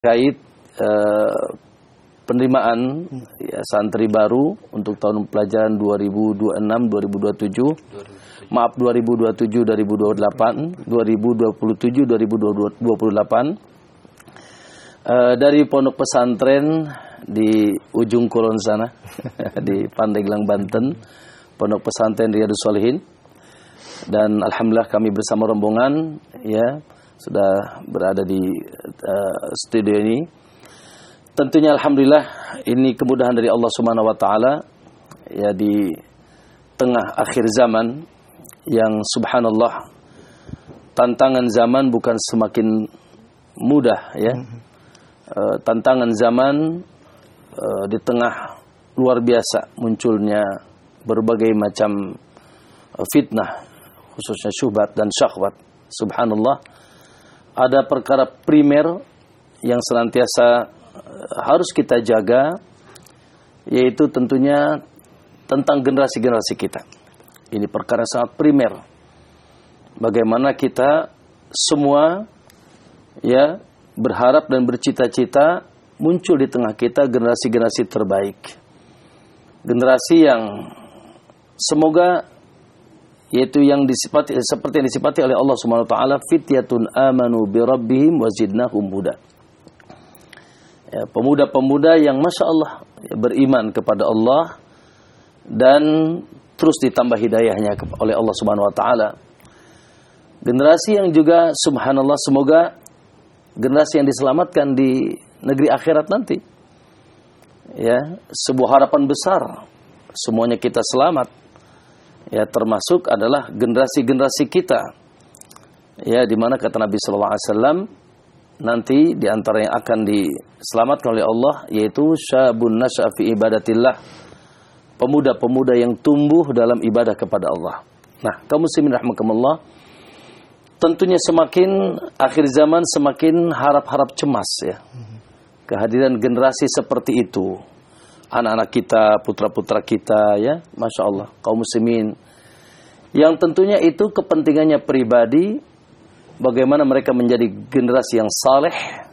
terkait penerimaan santri baru untuk tahun pelajaran 2026-2027. Maaf 2027-2028, 2027-2028 dari pondok pesantren di ujung kulon sana di Pandeglang, Banten, pondok pesantren Riyadhus Shalihin. Dan alhamdulillah kami bersama rombongan sudah berada di studio ini. Tentunya alhamdulillah ini kemudahan dari Allah Subhanahu wa taala di tengah akhir zaman yang subhanallah tantangan zaman bukan semakin mudah tantangan zaman di tengah luar biasa munculnya berbagai macam fitnah khususnya syubhat dan syahwat. Subhanallah, ada perkara primer yang senantiasa harus kita jaga, yaitu tentunya tentang generasi-generasi kita. Ini perkara sangat primer. Bagaimana kita semua berharap dan bercita-cita muncul di tengah kita generasi-generasi terbaik. Generasi yang semoga yaitu yang disifati seperti yang disifati oleh Allah Subhanahu wa taala, fityatun amanu bi rabbihim wa zidnahum huda. Pemuda-pemuda yang Masya Allah beriman kepada Allah dan terus ditambah hidayahnya oleh Allah Subhanahu wa taala. Generasi yang juga subhanallah semoga generasi yang diselamatkan di negeri akhirat nanti. Sebuah harapan besar semuanya kita selamat. Termasuk adalah generasi-generasi kita. Di mana kata Nabi sallallahu alaihi wasallam nanti di antara yang akan diselamatkan oleh Allah yaitu syabun nasya'a fi ibadatillah. Pemuda-pemuda yang tumbuh dalam ibadah kepada Allah. Nah, kaum muslimin rahimakumullah, tentunya semakin akhir zaman semakin harap-harap cemas kehadiran generasi seperti itu. Anak-anak kita, putra-putra kita Masya Allah, kaum muslimin yang tentunya itu kepentingannya pribadi, bagaimana mereka menjadi generasi yang saleh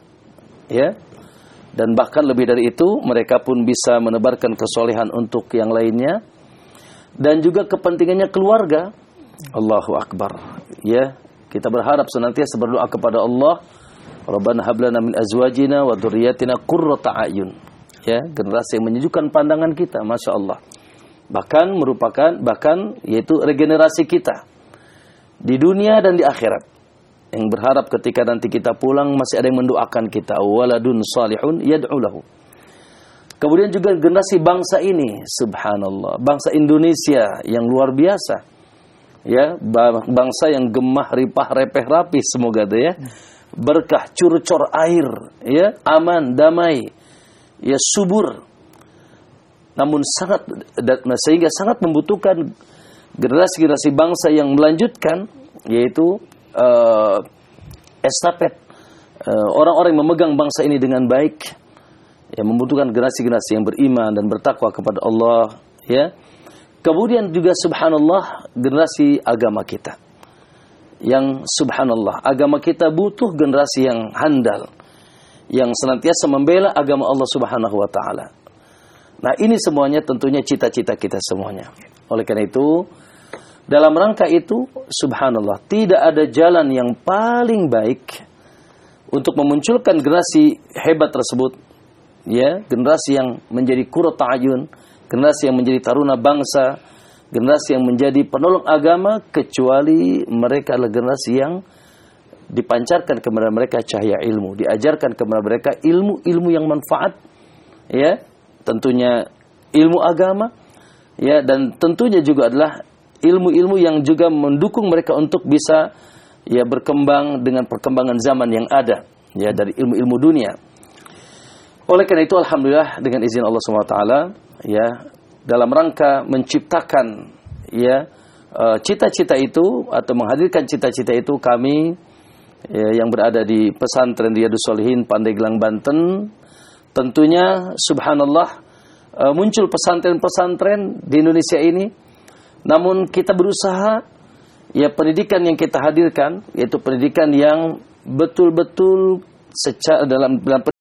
dan bahkan lebih dari itu mereka pun bisa menebarkan kesolehan untuk yang lainnya, dan juga kepentingannya keluarga. Allahu Akbar. Kita berharap senantiasa berdoa kepada Allah, Rabbana hab lana min azwajina wa dzurriyyatina qurrata a'yun. Generasi yang menyejukkan pandangan kita, Masya Allah. Bahkan yaitu regenerasi kita di dunia dan di akhirat. Yang berharap ketika nanti kita pulang masih ada yang mendoakan kita, waladun salihun yad'u lahu. Kemudian juga generasi bangsa ini, subhanallah, bangsa Indonesia yang luar biasa. Bangsa yang gemah, ripah, repeh, rapih semoga berkah, curcor air, aman, damai, subur. Namun sehingga sangat membutuhkan generasi-generasi bangsa yang melanjutkan, yaitu estafet orang-orang yang memegang bangsa ini dengan baik, membutuhkan generasi-generasi yang beriman dan bertakwa kepada Allah. Kemudian juga subhanallah generasi agama kita, yang subhanallah agama kita butuh generasi yang handal, yang senantiasa membela agama Allah Subhanahu wa taala. Nah, ini semuanya tentunya cita-cita kita semuanya. Oleh karena itu, dalam rangka itu, subhanallah, tidak ada jalan yang paling baik untuk memunculkan generasi hebat tersebut, generasi yang menjadi qurratu a'yun, generasi yang menjadi taruna bangsa, generasi yang menjadi penolong agama, kecuali mereka adalah generasi yang dipancarkan kepada mereka cahaya ilmu, diajarkan kepada mereka ilmu-ilmu yang manfaat, tentunya ilmu agama, dan tentunya juga adalah ilmu-ilmu yang juga mendukung mereka untuk bisa berkembang dengan perkembangan zaman yang ada, dari ilmu-ilmu dunia. Oleh karena itu alhamdulillah dengan izin Allah SWT, dalam rangka menciptakan cita-cita itu atau menghadirkan cita-cita itu, kami yang berada di pesantren Riyadhus Shalihin Pandeglang, Banten, tentunya subhanallah muncul pesantren-pesantren di Indonesia ini. Namun kita berusaha pendidikan yang kita hadirkan yaitu pendidikan yang betul-betul secara dalam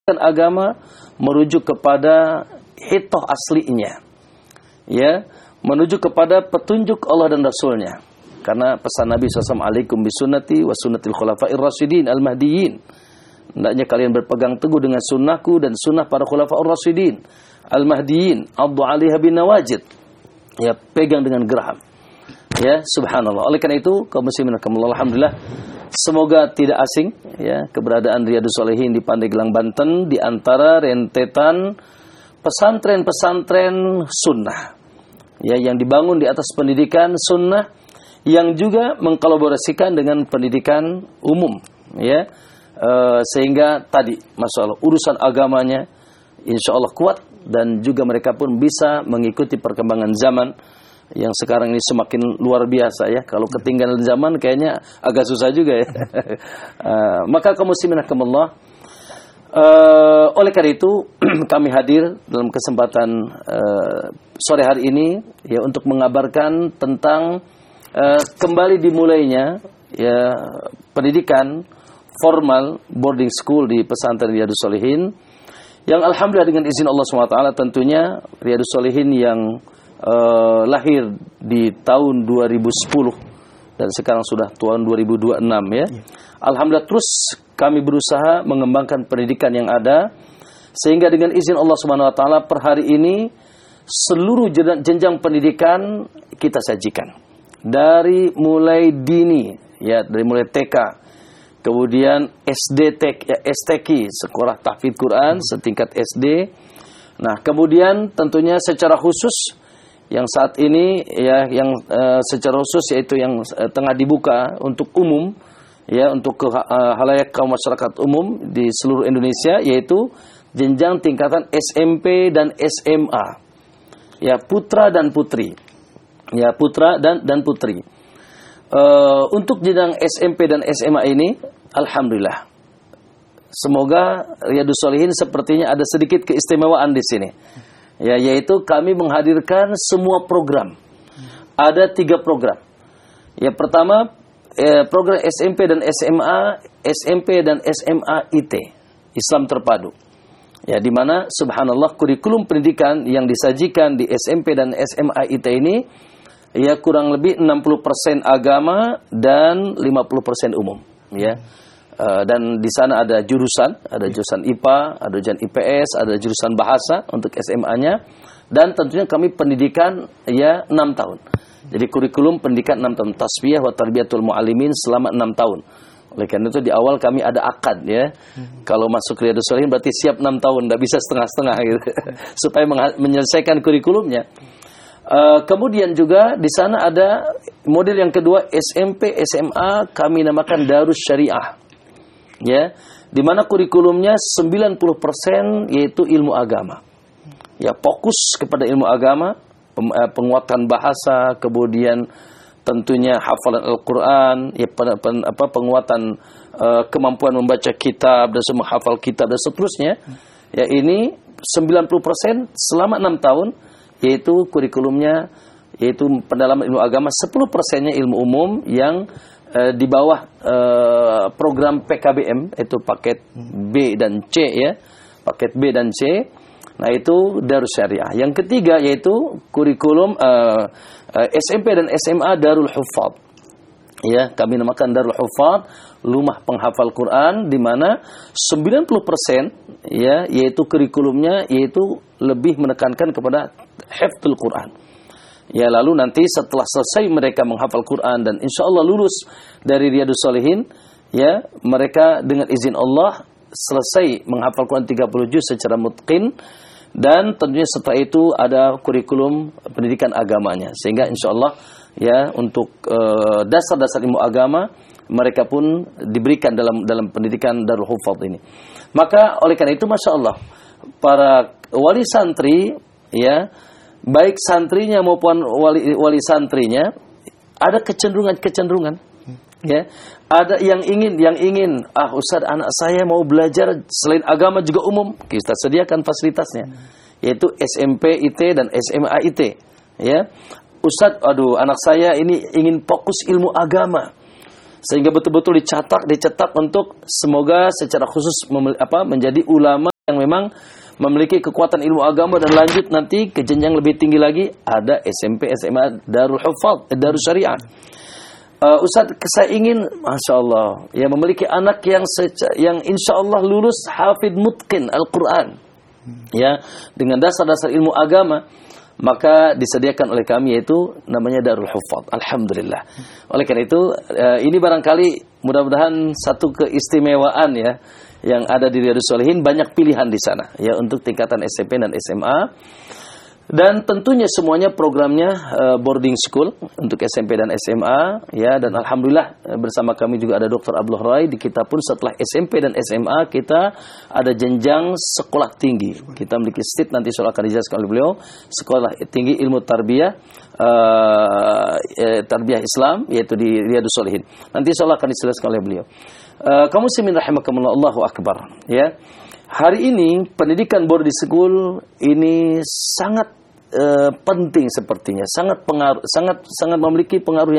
agama merujuk kepada hitoh aslinya, ya, menuju kepada petunjuk Allah dan Rasulnya. Karena pesan Nabi SAW, alaikum bisunnati wa sunnatil khulafa'ir rasyidin al-mahdiyyin. Hendaknya kalian berpegang teguh dengan sunnahku dan sunnah para khulafa'ur rasyidin al-mahdiyyin. Addu 'alaiha bin nawajid. Ya, pegang dengan geraham. Ya, subhanallah. Oleh karena itu, kaum muslimin rahimakumullah, alhamdulillah, semoga tidak asing ya keberadaan Riyadhus Shalihin di Pandeglang, Banten, di antara rentetan pesantren-pesantren sunnah. Ya, yang dibangun di atas pendidikan sunnah yang juga mengkolaborasikan dengan pendidikan umum, ya. Sehingga tadi masalah urusan agamanya insya Allah kuat, dan juga mereka pun bisa mengikuti perkembangan zaman yang sekarang ini semakin luar biasa ya. Kalau ketinggalan zaman kayaknya agak susah juga ya. Maka kaum muslimin rahimakumullah, oleh karena itu kami hadir dalam kesempatan sore hari ini ya untuk mengabarkan tentang kembali dimulainya ya pendidikan formal boarding school di pesantren Riyadhus Shalihin, yang alhamdulillah dengan izin Allah SWT tentunya Riyadhus Shalihin yang lahir di tahun 2010 dan sekarang sudah tahun 2026 ya. Alhamdulillah terus kami berusaha mengembangkan pendidikan yang ada, sehingga dengan izin Allah SWT per hari ini seluruh jenjang pendidikan kita sajikan. Dari mulai dini ya, dari mulai TK, kemudian SD, STQ, sekolah tahfidz Quran setingkat SD. Nah, kemudian tentunya secara khusus yang saat ini ya, yang secara khusus yaitu yang tengah dibuka untuk umum ya, untuk halayak kaum masyarakat umum di seluruh Indonesia, yaitu jenjang tingkatan SMP dan SMA. Ya, putra dan putri. Ya, putra dan putri. Untuk jenjang SMP dan SMA ini alhamdulillah, semoga Riyadhus Shalihin sepertinya ada sedikit keistimewaan di sini. Ya, yaitu kami menghadirkan semua program. Ada 3 program. Ya, pertama program SMP dan SMA IT, Islam terpadu. Ya, di mana subhanallah kurikulum pendidikan yang disajikan di SMP dan SMA IT ini ya kurang lebih 60% agama dan 50% umum, ya. Dan di sana ada jurusan IPA, ada jurusan IPS, ada jurusan bahasa untuk SMA-nya, dan tentunya kami pendidikan ya 6 tahun. Jadi kurikulum pendidikan 6 tahun, tasfiyah wa tarbiyatul muallimin selama 6 tahun. Oleh karena itu di awal kami ada akad ya. Kalau masuk Riyadhus Shalihin berarti siap 6 tahun, tidak bisa setengah-setengah gitu. Supaya menyelesaikan kurikulumnya. Kemudian juga di sana ada model yang kedua, SMP SMA, kami namakan Darus Syariah. Ya, di mana kurikulumnya 90% yaitu ilmu agama. Ya, fokus kepada ilmu agama, penguatan bahasa, kemudian tentunya hafalan Al-Qur'an, ya, penguatan kemampuan membaca kitab dan semua hafal kitab dan seterusnya. Ya, ini 90% selama 6 tahun yaitu kurikulumnya yaitu pendalaman ilmu agama, 10%-nya ilmu umum yang di bawah program PKBM, itu paket B dan C ya, paket B dan C. Nah, itu Darus Syariah. Yang ketiga yaitu kurikulum SMP dan SMA Darul Huffaz. Ya, kami namakan Darul Huffaz, rumah penghafal Quran, di mana 90% ya yaitu kurikulumnya yaitu lebih menekankan kepada hifdzul Quran. Ya, lalu nanti setelah selesai mereka menghafal Quran dan insya Allah lulus dari Riyadhus Shalihin, ya, mereka dengan izin Allah selesai menghafal Quran 30 juz secara mutqin, dan tentunya setelah itu ada kurikulum pendidikan agamanya, sehingga insya Allah ya untuk dasar-dasar ilmu agama mereka pun diberikan dalam pendidikan Darul Huffaz ini. Maka oleh karena itu masya Allah para wali santri ya, baik santrinya maupun wali santrinya ada kecenderungan ya. Ada yang ingin Ustaz, anak saya mau belajar selain agama juga umum, kita sediakan fasilitasnya, yaitu SMP IT dan SMA IT ya. Ustaz, anak saya ini ingin fokus ilmu agama, sehingga betul-betul dicetak untuk semoga secara khusus menjadi ulama yang memang memiliki kekuatan ilmu agama dan lanjut nanti ke jenjang lebih tinggi lagi, ada SMP, SMA, Darul Hufadz, Darul Syariah. Ustaz, saya ingin, Masya Allah, ya memiliki anak yang insya Allah lulus hafid mutqin Al-Quran, ya, dengan dasar-dasar ilmu agama, maka disediakan oleh kami yaitu namanya Darul Hufadz. Alhamdulillah. Oleh karena itu, ini barangkali mudah-mudahan satu keistimewaan ya, yang ada di Riyadhus Shalihin, banyak pilihan di sana ya untuk tingkatan SMP dan SMA. Dan tentunya semuanya programnya boarding school untuk SMP dan SMA ya, dan alhamdulillah bersama kami juga ada Dr. Abdullah Rai. Di kita pun setelah SMP dan SMA kita ada jenjang sekolah tinggi. Kita memiliki STIT, nanti soal akan dijelaskan oleh beliau, sekolah tinggi ilmu tarbiyah tarbiyah Islam, yaitu di Riyadhus Shalihin. Nanti soal akan dijelaskan oleh beliau. Kaum muslimin rahimakumullah, Allahu akbar ya. Hari ini pendidikan boarding school ini sangat penting sepertinya, sangat memiliki pengaruh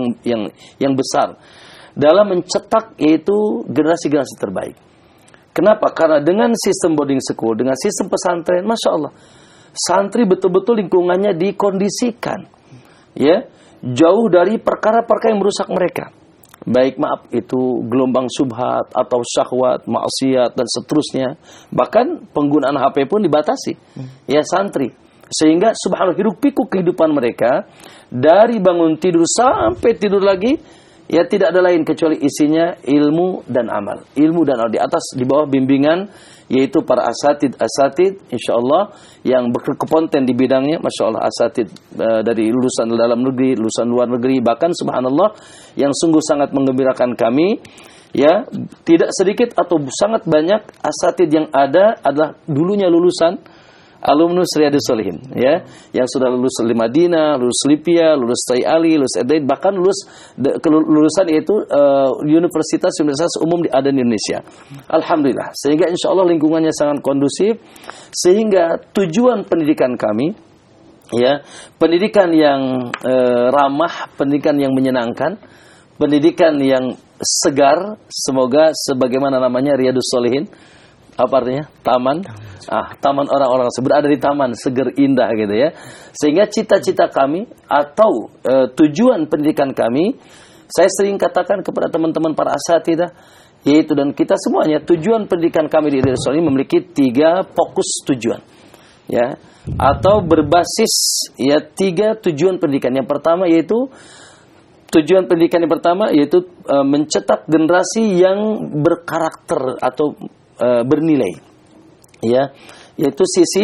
yang besar dalam mencetak yaitu generasi-generasi terbaik. Kenapa? Karena dengan sistem boarding school, dengan sistem pesantren, Masya Allah, santri betul-betul lingkungannya dikondisikan ya, jauh dari perkara-perkara yang merusak mereka. Baik itu gelombang syubhat atau syahwat, maksiat dan seterusnya. Bahkan penggunaan HP pun dibatasi. Ya santri. Sehingga subhanallah hiruk pikuk kehidupan mereka dari bangun tidur sampai tidur lagi, ya tidak ada lain kecuali isinya ilmu dan amal. Ilmu dan amal di bawah bimbingan yaitu para asatid insyaallah yang berkompeten di bidangnya, Masya Allah, asatid dari lulusan dalam negeri, lulusan luar negeri, bahkan subhanallah yang sungguh sangat menggembirakan kami ya, tidak sedikit atau sangat banyak asatid yang ada adalah dulunya lulusan alumnus Riyadhus Shalihin ya, yang sudah lulus di Madinah, lulus Libya, lulus Tai Ali, lulus Adaid, bahkan lulusan yaitu universitas umum ada di Indonesia. Alhamdulillah. Sehingga insya Allah lingkungannya sangat kondusif, sehingga tujuan pendidikan kami ya, pendidikan yang ramah, pendidikan yang menyenangkan, pendidikan yang segar, semoga sebagaimana namanya Riyadhus Shalihin. Apa artinya? Taman. Taman orang-orang berada di taman, seger, indah gitu ya. Sehingga cita-cita kami atau tujuan pendidikan kami, saya sering katakan kepada teman-teman para asatidzah, yaitu dan kita semuanya, tujuan pendidikan kami di Riyadhus Shalihin memiliki 3 fokus tujuan. Ya, atau berbasis ya 3 tujuan pendidikan. Yang pertama yaitu tujuan pendidikan yang pertama yaitu mencetak generasi yang berkarakter atau bernilai, ya, yaitu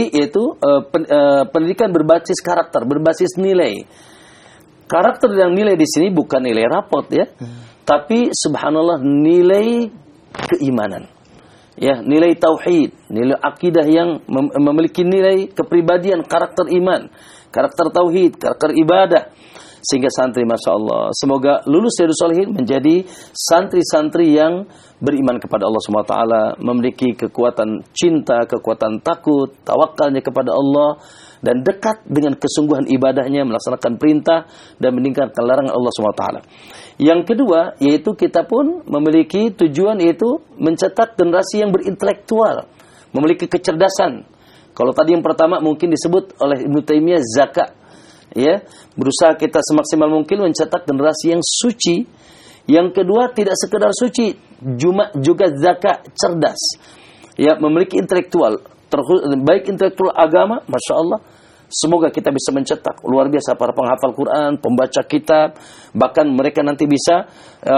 pendidikan berbasis karakter, berbasis nilai. Karakter dan nilai di sini bukan nilai rapot ya, tapi subhanallah nilai keimanan, ya, nilai tauhid, nilai akidah yang memiliki nilai kepribadian, karakter iman, karakter tauhid, karakter ibadah. Sehingga santri, Masya Allah, semoga lulus Riyadhus Shalihin menjadi santri-santri yang beriman kepada Allah SWT, memiliki kekuatan cinta, kekuatan takut, tawakalnya kepada Allah, dan dekat dengan kesungguhan ibadahnya, melaksanakan perintah dan meninggalkan larangan Allah SWT. Yang kedua, yaitu kita pun memiliki tujuan, yaitu mencetak generasi yang berintelektual, memiliki kecerdasan. Kalau tadi yang pertama mungkin disebut oleh Ibnu Taimiyah zakat, ya, berusaha kita semaksimal mungkin mencetak generasi yang suci. Yang kedua, tidak sekedar suci, juga zakat, cerdas, ya, memiliki intelektual, baik intelektual agama, Masya Allah. Semoga kita bisa mencetak luar biasa para penghafal Quran, pembaca kitab, bahkan mereka nanti bisa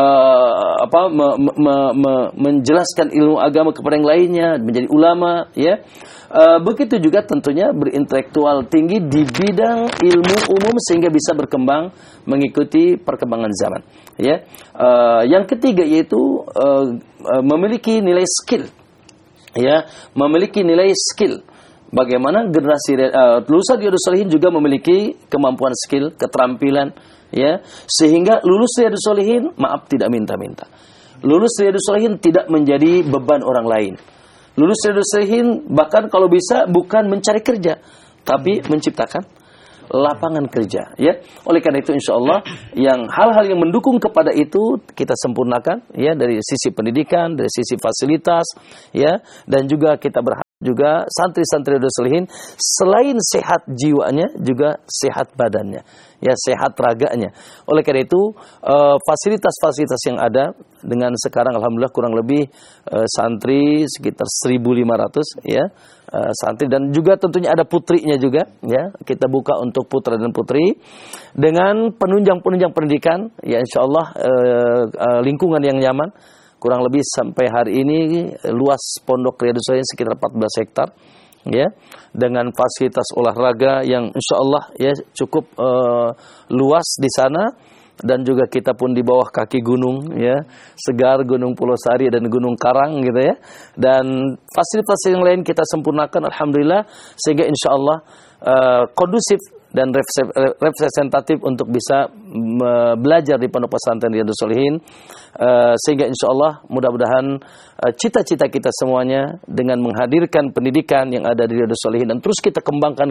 menjelaskan ilmu agama kepada yang lainnya, menjadi ulama, ya. Begitu juga tentunya berintelektual tinggi di bidang ilmu umum sehingga bisa berkembang mengikuti perkembangan zaman, ya. Yang ketiga yaitu memiliki nilai skill, ya, memiliki nilai skill. Bagaimana generasi lulusan Riyadhus Shalihin juga memiliki kemampuan skill, keterampilan, ya, sehingga lulus Riyadhus Shalihin, maaf, tidak minta-minta. Lulus Riyadhus Shalihin tidak menjadi beban orang lain. Lulus Riyadhus Shalihin bahkan kalau bisa bukan mencari kerja, tapi menciptakan lapangan kerja, ya. Oleh karena itu insyaallah yang hal-hal yang mendukung kepada itu kita sempurnakan, ya, dari sisi pendidikan, dari sisi fasilitas, ya, dan juga kita berharap juga santri-santri Riyadhus Shalihin selain sehat jiwanya juga sehat badannya, ya sehat raganya. Oleh karena itu fasilitas-fasilitas yang ada dengan sekarang alhamdulillah kurang lebih santri sekitar 1.500 ya santri, dan juga tentunya ada putrinya juga ya, kita buka untuk putra dan putri dengan penunjang-penunjang pendidikan ya insyaallah lingkungan yang nyaman. Kurang lebih sampai hari ini luas pondok Riyadhus Shalihin sekitar 14 hektar ya, dengan fasilitas olahraga yang insyaallah ya cukup luas di sana, dan juga kita pun di bawah kaki gunung ya, Segar, Gunung Pulau Sari dan Gunung Karang gitu ya, dan fasilitas yang lain kita sempurnakan alhamdulillah sehingga insyaallah kondusif dan representatif untuk bisa belajar di pondok pesantren Riyadhus Shalihin, sehingga insyaallah mudah-mudahan cita-cita kita semuanya dengan menghadirkan pendidikan yang ada di Riyadhus Shalihin dan terus kita kembangkan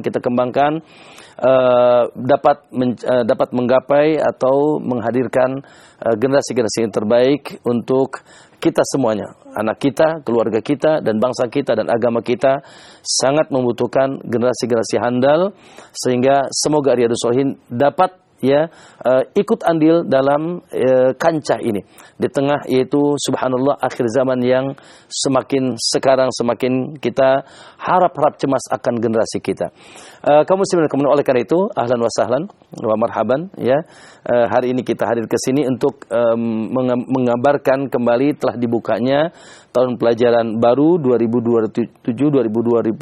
dapat menggapai atau menghadirkan generasi-generasi yang terbaik untuk kita semuanya, anak kita, keluarga kita, dan bangsa kita dan agama kita sangat membutuhkan generasi-generasi handal, sehingga semoga Riyadhus Shalihin dapat ya ikut andil dalam kancah ini di tengah yaitu subhanallah akhir zaman yang sekarang semakin kita harap cemas akan generasi kita. Kaum muslimin oleh karena itu ahlan wa sahlan wa marhaban ya, hari ini kita hadir ke sini untuk mengabarkan kembali telah dibukanya tahun pelajaran baru 2027-2028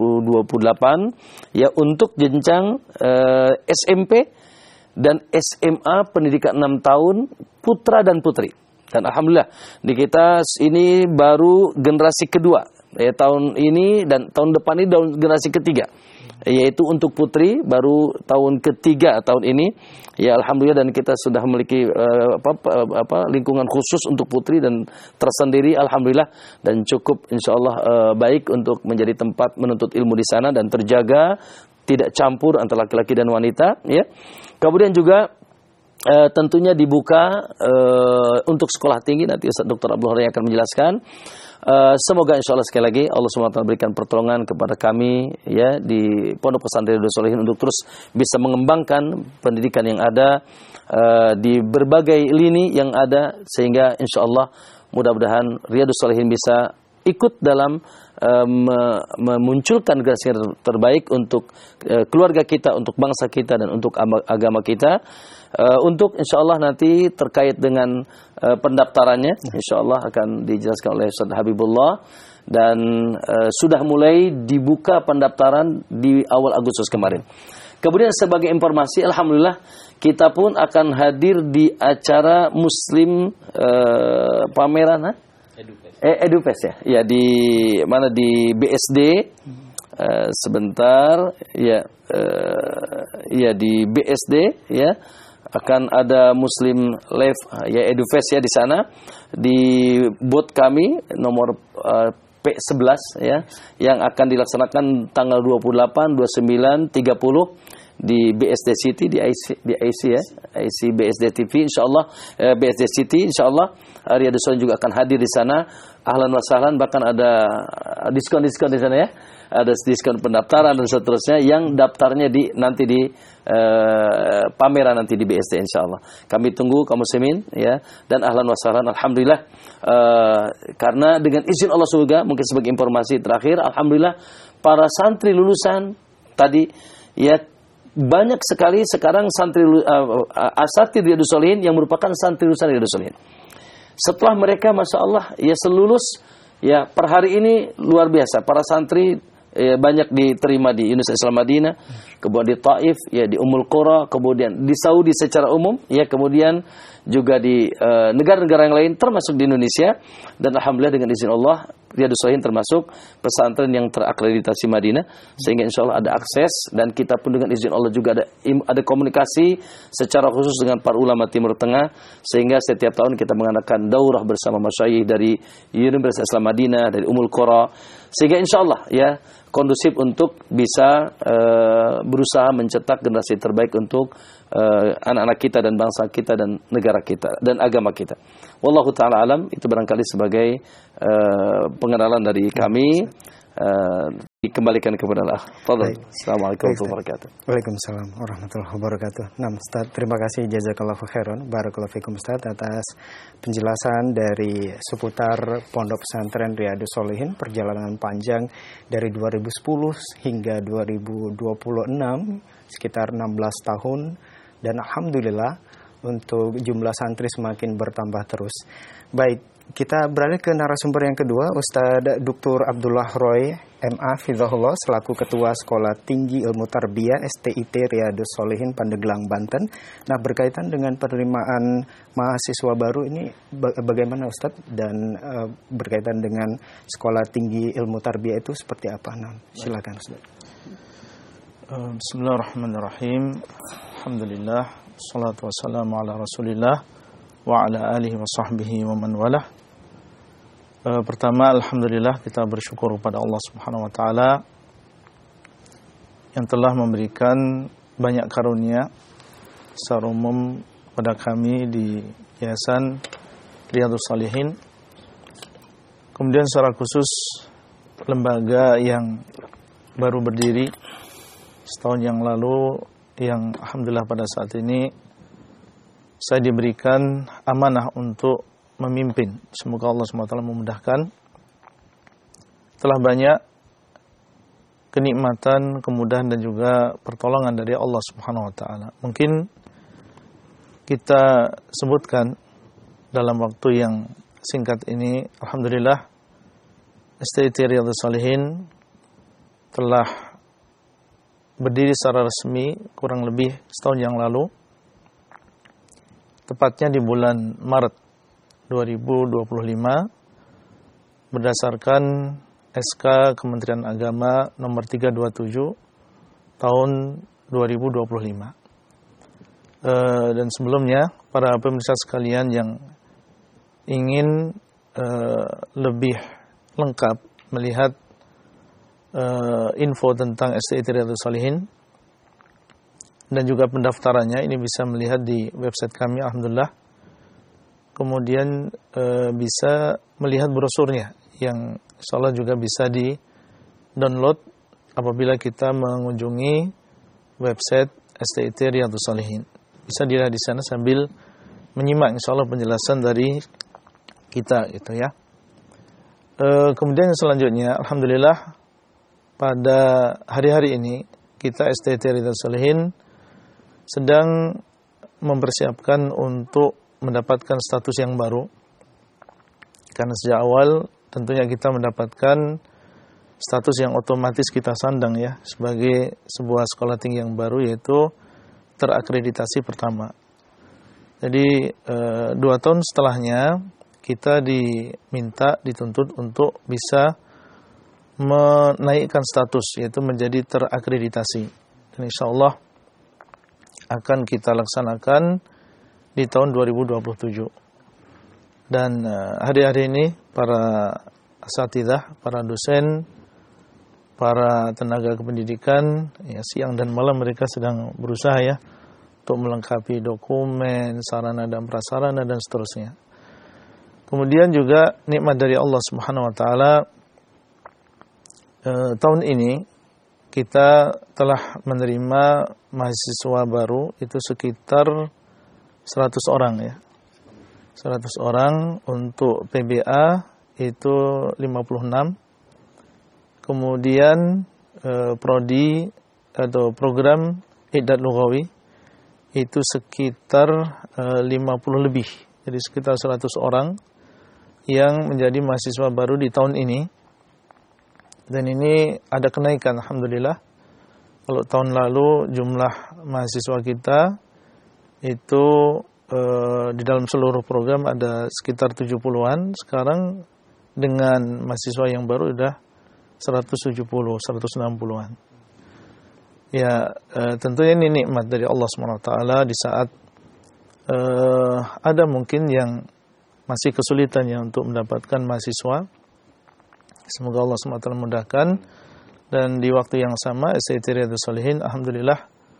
ya untuk jenjang SMP dan SMA pendidikan 6 tahun putra dan putri. Dan alhamdulillah di kita ini baru generasi kedua ya, tahun ini dan tahun depan ini generasi ketiga, yaitu untuk putri baru tahun ketiga tahun ini ya alhamdulillah, dan kita sudah memiliki lingkungan khusus untuk putri dan tersendiri alhamdulillah, dan cukup insyaallah baik untuk menjadi tempat menuntut ilmu di sana dan terjaga tidak campur antara laki-laki dan wanita ya. Kemudian juga tentunya dibuka untuk sekolah tinggi, nanti Ustaz Dr. Abdul Hari akan menjelaskan. Semoga insyaallah sekali lagi Allah SWT berikan pertolongan kepada kami ya di Pondok Pesantren Riyadhus Shalihin untuk terus bisa mengembangkan pendidikan yang ada di berbagai lini yang ada, sehingga insyaallah mudah-mudahan Riyadhus Shalihin bisa ikut dalam memunculkan generasi terbaik untuk keluarga kita, untuk bangsa kita, dan untuk agama kita. Untuk insyaallah nanti terkait dengan pendaftarannya insyaallah akan dijelaskan oleh Ustaz Habibullah, dan sudah mulai dibuka pendaftaran di awal Agustus kemarin. Kemudian sebagai informasi alhamdulillah kita pun akan hadir di acara Muslim pameran Edufest ya. Ya di mana di BSD sebentar ya ya di BSD ya akan ada Muslim Live ya Edufest ya di sana di booth kami nomor P11 ya yang akan dilaksanakan tanggal 28, 29, 30 di BSD City di IC ya, IC BSD TV insyaallah, BSD City insyaallah. Riyadhus Shalihin juga akan hadir di sana. Ahlan wa sahlan, bahkan ada diskon-diskon di sana ya. Ada diskon pendaftaran dan seterusnya yang daftarnya nanti di pameran nanti di BSD insyaallah. Kami tunggu kaum muslimin ya, dan ahlan wa sahlan alhamdulillah. Karena dengan izin Allah juga mungkin sebagai informasi terakhir alhamdulillah para santri lulusan tadi ya banyak sekali sekarang santri asatidz Riyadhus Shalihin yang merupakan santri lulusan Riyadhus Shalihin. Setelah mereka masya Allah ya selulus ya per hari ini luar biasa para santri banyak diterima di Universitas Islam Madinah, kemudian di Taif ya, di Ummul Qura, kemudian di Saudi secara umum ya, kemudian juga di negara-negara yang lain termasuk di Indonesia, dan alhamdulillah dengan izin Allah Riyadhus Shalihin termasuk pesantren yang terakreditasi Madinah, sehingga insyaallah ada akses, dan kita pun dengan izin Allah juga ada komunikasi secara khusus dengan para ulama Timur Tengah, sehingga setiap tahun kita mengadakan daurah bersama masyayikh dari Universitas Islam Madinah, dari Ummul Qura, sehingga insyaallah ya kondusif untuk bisa berusaha mencetak generasi terbaik untuk anak-anak kita dan bangsa kita dan negara kita dan agama kita. Wallahu taala alam, itu barangkali sebagai pengenalan dari kami. Dikembalikan kepada Allah. Fadhil. Baik. Assalamualaikum warahmatullahi wabarakatuh. Waalaikumsalam warahmatullahi wabarakatuh. Nah, Ustaz, terima kasih jazakallahu khairan. Barakallahu fikum Ustaz atas penjelasan dari seputar Pondok Pesantren Riyadhus Shalihin, perjalanan panjang dari 2010 hingga 2026, sekitar 16 tahun, dan alhamdulillah untuk jumlah santri semakin bertambah terus. Baik, kita beralih ke narasumber yang kedua, Ustadz Dr. Abdullah Roy, MA Fidhahullah, selaku Ketua Sekolah Tinggi Ilmu Tarbiyah STIT Riyadhus Shalihin Pandeglang, Banten. Nah, berkaitan dengan penerimaan mahasiswa baru ini bagaimana Ustadz? Dan berkaitan dengan Sekolah Tinggi Ilmu Tarbiyah itu seperti apa? Nah, silakan Ustadz. Bismillahirrahmanirrahim. Alhamdulillah, salatu wassalamu ala Rasulillah wa ala alihi wa sahbihi wa man walah. Pertama, alhamdulillah, kita bersyukur kepada Allah Subhanahu wa taala yang telah memberikan banyak karunia secara umum pada kami di Yayasan Riyadhus Shalihin. Kemudian secara khusus lembaga yang baru berdiri setahun yang lalu, yang alhamdulillah pada saat ini saya diberikan amanah untuk memimpin. Semoga Allah SWT memudahkan. Telah banyak kenikmatan, kemudahan dan juga pertolongan dari Allah Subhanahu wa taala. Mungkin kita sebutkan dalam waktu yang singkat ini, alhamdulillah STIT Riyadhus Shalihin telah berdiri secara resmi kurang lebih setahun yang lalu, tepatnya di bulan Maret 2025 berdasarkan SK Kementerian Agama nomor 327 tahun 2025. Dan sebelumnya para pemirsa sekalian yang ingin lebih lengkap melihat info tentang STIT Riyadhus Shalihin dan juga pendaftarannya, ini bisa melihat di website kami alhamdulillah. Kemudian bisa melihat brosurnya yang insyaallah juga bisa di download apabila kita mengunjungi website STIT Riyadhus Shalihin. Bisa dilihat di sana sambil menyimak insyaallah penjelasan dari kita gitu ya. Kemudian selanjutnya alhamdulillah pada hari-hari ini kita STIT Riyadhus Shalihin sedang mempersiapkan untuk mendapatkan status yang baru, karena sejak awal tentunya kita mendapatkan status yang otomatis kita sandang ya sebagai sebuah sekolah tinggi yang baru, yaitu terakreditasi pertama. Jadi 2 tahun setelahnya kita dituntut untuk bisa menaikkan status, yaitu menjadi terakreditasi, dan insyaallah akan kita laksanakan di tahun 2027. Dan hari-hari ini para asatidzah, para dosen, para tenaga kependidikan ya, siang dan malam mereka sedang berusaha ya untuk melengkapi dokumen, sarana dan prasarana dan seterusnya. Kemudian juga nikmat dari Allah Subhanahu wa taala, tahun ini kita telah menerima mahasiswa baru itu sekitar 100 orang ya. 100 orang, untuk PBA itu 56. Kemudian prodi atau program I'dad Lughawi itu sekitar 50 lebih. Jadi sekitar 100 orang yang menjadi mahasiswa baru di tahun ini. Dan ini ada kenaikan alhamdulillah. Kalau tahun lalu jumlah mahasiswa kita itu di dalam seluruh program ada sekitar 70-an, sekarang dengan mahasiswa yang baru sudah 170, 160-an. Ya, tentunya ini nikmat dari Allah SWT di saat ada mungkin yang masih kesulitan ya untuk mendapatkan mahasiswa. Semoga Allah SWT memudahkan, dan di waktu yang sama STIT Riyadhus Shalihin alhamdulillah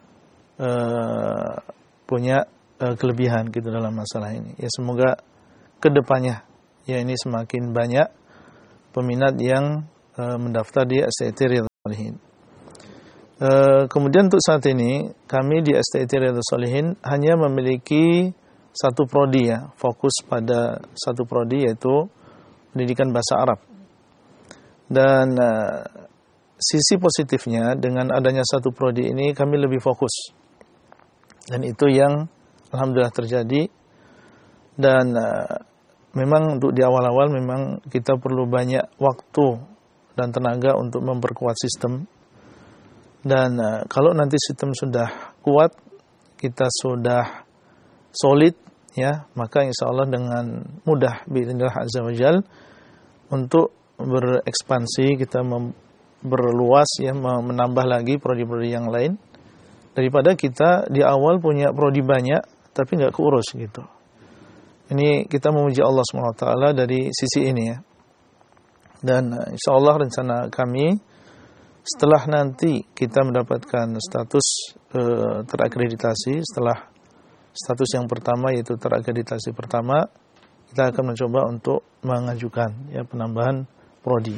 punya kelebihan gitu dalam masalah ini. Ya semoga kedepannya ya ini semakin banyak peminat yang mendaftar di STIT Riyadhus Sholihin. Kemudian untuk saat ini kami di STIT Riyadhus Shalihin hanya memiliki satu prodi ya, fokus pada satu prodi yaitu pendidikan bahasa Arab. Dan sisi positifnya dengan adanya satu prodi ini kami lebih fokus. Dan itu yang alhamdulillah terjadi. Dan memang untuk di awal-awal memang kita perlu banyak waktu dan tenaga untuk memperkuat sistem. Dan kalau nanti sistem sudah kuat, kita sudah solid, ya, maka insya Allah dengan mudah biidznillah azza wajal untuk berekspansi, kita berluas, ya, menambah lagi prodi-prodi yang lain daripada kita di awal punya prodi banyak tapi nggak keurus gitu. Ini kita memuji Allah SWT dari sisi ini, ya. Dan insya Allah rencana kami setelah nanti kita mendapatkan status terakreditasi, setelah status yang pertama yaitu terakreditasi pertama, kita akan mencoba untuk mengajukan, ya, penambahan prodi.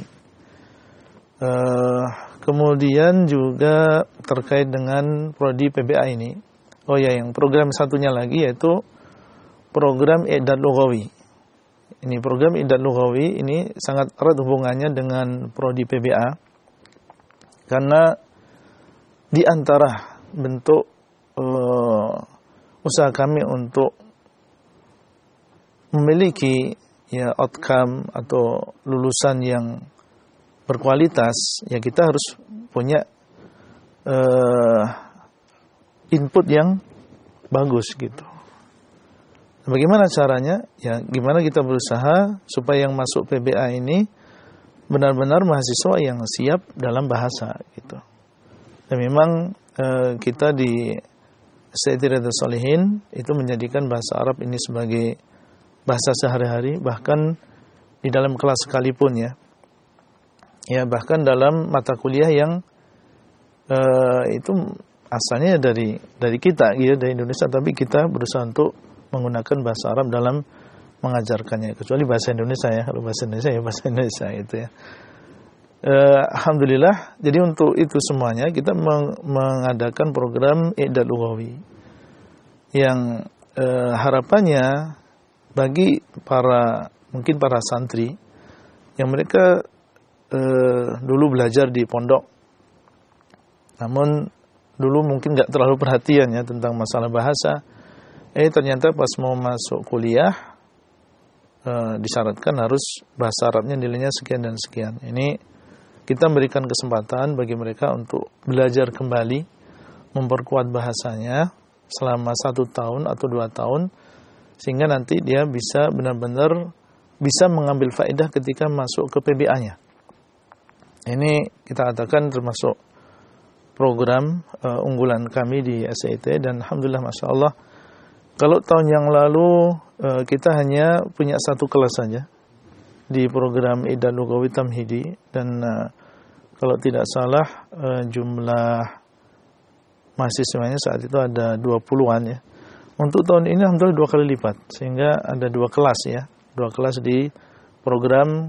Kemudian juga terkait dengan prodi PBA ini, oh ya, yang program satunya lagi yaitu program I'dad Lughawi. Ini program I'dad Lughawi ini sangat erat hubungannya dengan prodi PBA. Karena di antara bentuk usaha kami untuk memiliki, ya, outcome atau lulusan yang berkualitas, ya, kita harus punya input yang bagus gitu. Bagaimana caranya? Ya, gimana kita berusaha supaya yang masuk PBA ini benar-benar mahasiswa yang siap dalam bahasa gitu. Dan memang kita di STIT Riyadhus Shalihin itu menjadikan bahasa Arab ini sebagai bahasa sehari-hari, bahkan di dalam kelas sekalipun, ya. Ya, bahkan dalam mata kuliah yang itu asalnya dari kita, gitu, dari Indonesia, tapi kita berusaha untuk menggunakan bahasa Arab dalam mengajarkannya, kecuali bahasa Indonesia, ya. Kalau bahasa Indonesia, ya bahasa Indonesia itu, ya. Alhamdulillah, jadi untuk itu semuanya kita mengadakan program I'dad Lughawi yang harapannya bagi mungkin para santri yang mereka dulu belajar di pondok, namun dulu mungkin nggak terlalu perhatian, ya, tentang masalah bahasa. Ternyata pas mau masuk kuliah disyaratkan harus bahasa Arabnya nilainya sekian dan sekian. Ini kita memberikan kesempatan bagi mereka untuk belajar kembali, memperkuat bahasanya selama 1 tahun atau 2 tahun, sehingga nanti dia bisa benar-benar bisa mengambil faedah ketika masuk ke PBA-nya. Ini kita katakan termasuk program unggulan kami di STIT, dan alhamdulillah, masya Allah. Kalau tahun yang lalu kita hanya punya 1 kelas saja di program I'dad Lughawi Tamhidi, dan kalau tidak salah jumlah mahasiswanya saat itu ada 20-an, ya. Untuk tahun ini alhamdulillah 2 kali lipat, sehingga ada 2 kelas, ya, 2 kelas di program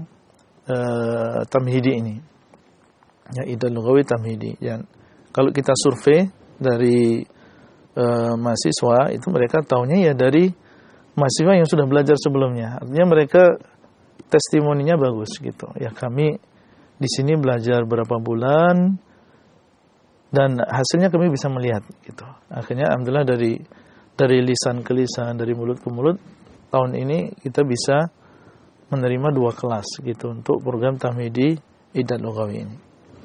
Tamhidi ini, ya, I'dad Lughawi Tamhidi. Dan kalau kita survei dari mahasiswa itu, mereka tahunya ya dari mahasiswa yang sudah belajar sebelumnya. Artinya mereka testimoninya bagus gitu. Ya, kami di sini belajar berapa bulan dan hasilnya kami bisa melihat gitu. Akhirnya alhamdulillah dari lisan ke lisan, dari mulut ke mulut, tahun ini kita bisa menerima 2 kelas gitu untuk program Tamhidi I'dad Lughawi ini.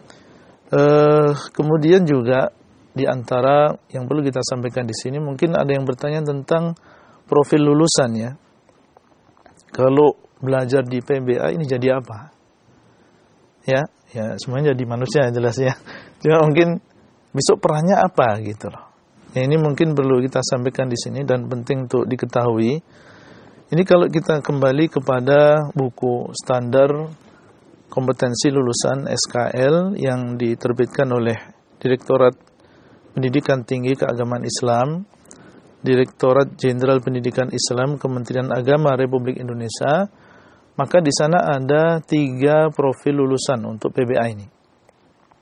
Kemudian juga di antara yang perlu kita sampaikan di sini, mungkin ada yang bertanya tentang profil lulusan, ya. Kalau belajar di PBA ini jadi apa? Ya semuanya jadi manusia, jelas, ya. Cuma mungkin besok perannya apa gitu loh. Ya, ini mungkin perlu kita sampaikan di sini dan penting untuk diketahui. Ini kalau kita kembali kepada buku standar kompetensi lulusan SKL yang diterbitkan oleh Direktorat Pendidikan Tinggi Keagamaan Islam, Direktorat Jenderal Pendidikan Islam, Kementerian Agama Republik Indonesia, maka di sana ada 3 profil lulusan untuk PBA ini.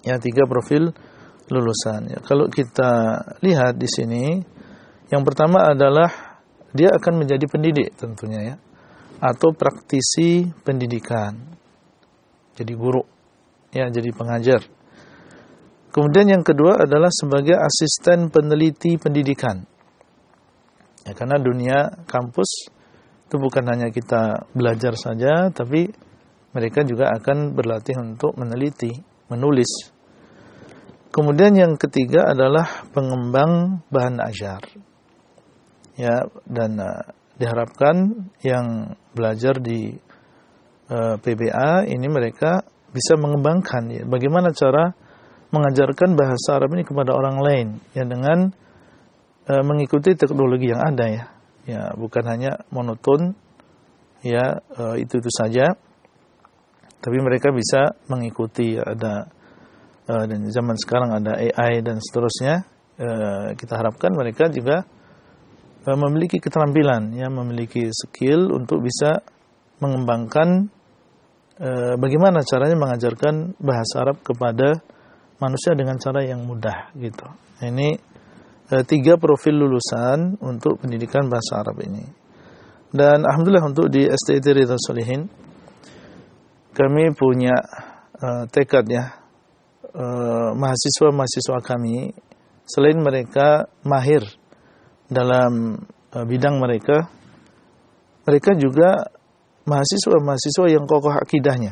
Ya, 3 profil lulusan. Ya, kalau kita lihat di sini, yang pertama adalah dia akan menjadi pendidik tentunya ya, atau praktisi pendidikan. Jadi guru, ya, jadi pengajar. Kemudian yang kedua adalah sebagai asisten peneliti pendidikan. Ya, karena dunia kampus itu bukan hanya kita belajar saja, tapi mereka juga akan berlatih untuk meneliti, menulis. Kemudian yang ketiga adalah pengembang bahan ajar. Ya, dan diharapkan yang belajar di PBA ini mereka bisa mengembangkan ya, bagaimana cara mengajarkan bahasa Arab ini kepada orang lain ya, dengan mengikuti teknologi yang ada ya. Ya, bukan hanya monoton ya, itu saja, tapi mereka bisa mengikuti ya, ada dan zaman sekarang ada AI dan seterusnya. Kita harapkan mereka juga memiliki keterampilan ya, memiliki skill untuk bisa mengembangkan bagaimana caranya mengajarkan bahasa Arab kepada manusia dengan cara yang mudah gitu. Ini 3 profil lulusan untuk pendidikan bahasa Arab ini. Dan alhamdulillah untuk di STIT Riyadhus Shalihin kami punya tekad ya, mahasiswa-mahasiswa kami selain mereka mahir dalam bidang mereka, mereka juga mahasiswa-mahasiswa yang kokoh akidahnya.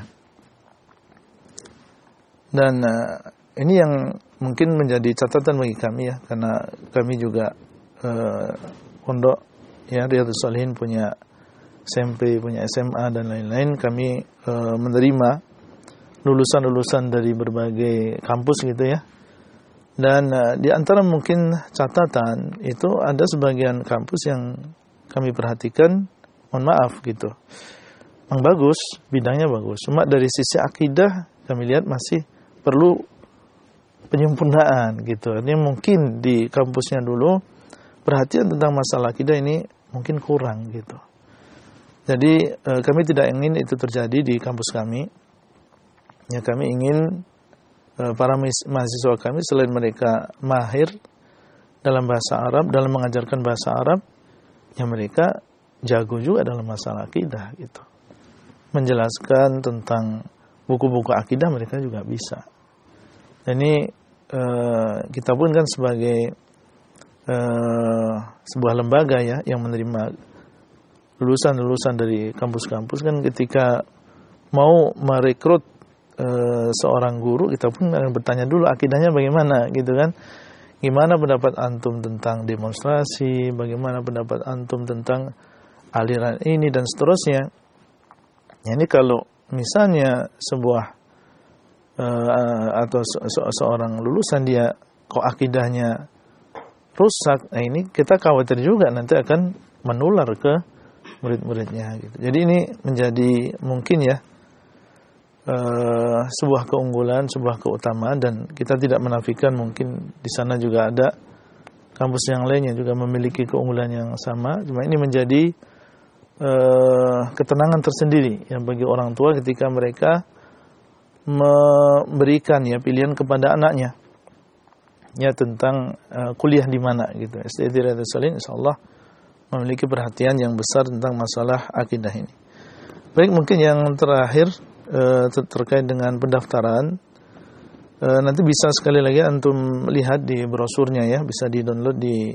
Dan ini yang mungkin menjadi catatan bagi kami ya, karena kami juga pondok ya Riyadhus Shalihin punya SMP, punya SMA dan lain-lain. Kami menerima lulusan-lulusan dari berbagai kampus gitu ya. Dan di antara mungkin catatan itu ada sebagian kampus yang kami perhatikan, mohon maaf gitu, yang bagus, bidangnya bagus. Cuma dari sisi akidah kami lihat masih perlu penyempurnaan gitu. Ini mungkin di kampusnya dulu perhatian tentang masalah akidah ini mungkin kurang gitu. Jadi kami tidak ingin itu terjadi di kampus kami. Ya, kami ingin para mahasiswa kami selain mereka mahir dalam bahasa Arab, dalam mengajarkan bahasa Arab, ya mereka jago juga dalam masalah akidah gitu. Menjelaskan tentang buku-buku akidah mereka juga bisa. Dan ini kita pun kan sebagai sebuah lembaga ya yang menerima lulusan-lulusan dari kampus-kampus, kan ketika mau merekrut seorang guru, kita pun akan bertanya dulu akidahnya bagaimana gitu kan. Gimana pendapat antum tentang demonstrasi, bagaimana pendapat antum tentang aliran ini dan seterusnya. Ya, ini kalau misalnya sebuah atau seorang lulusan dia kok akidahnya rusak, nah ini kita khawatir juga nanti akan menular ke murid-muridnya gitu. Jadi ini menjadi mungkin ya sebuah keunggulan, sebuah keutamaan, dan kita tidak menafikan mungkin di sana juga ada kampus yang lain yang juga memiliki keunggulan yang sama. Cuma ini menjadi ketenangan tersendiri yang bagi orang tua ketika mereka memberikan ya pilihan kepada anaknya ya tentang kuliah di mana gitu. STIT Riyadhus Shalihin insyaallah memiliki perhatian yang besar tentang masalah akidah ini. Baik, mungkin yang terakhir terkait dengan pendaftaran, nanti bisa sekali lagi antum lihat di brosurnya ya, bisa di-download di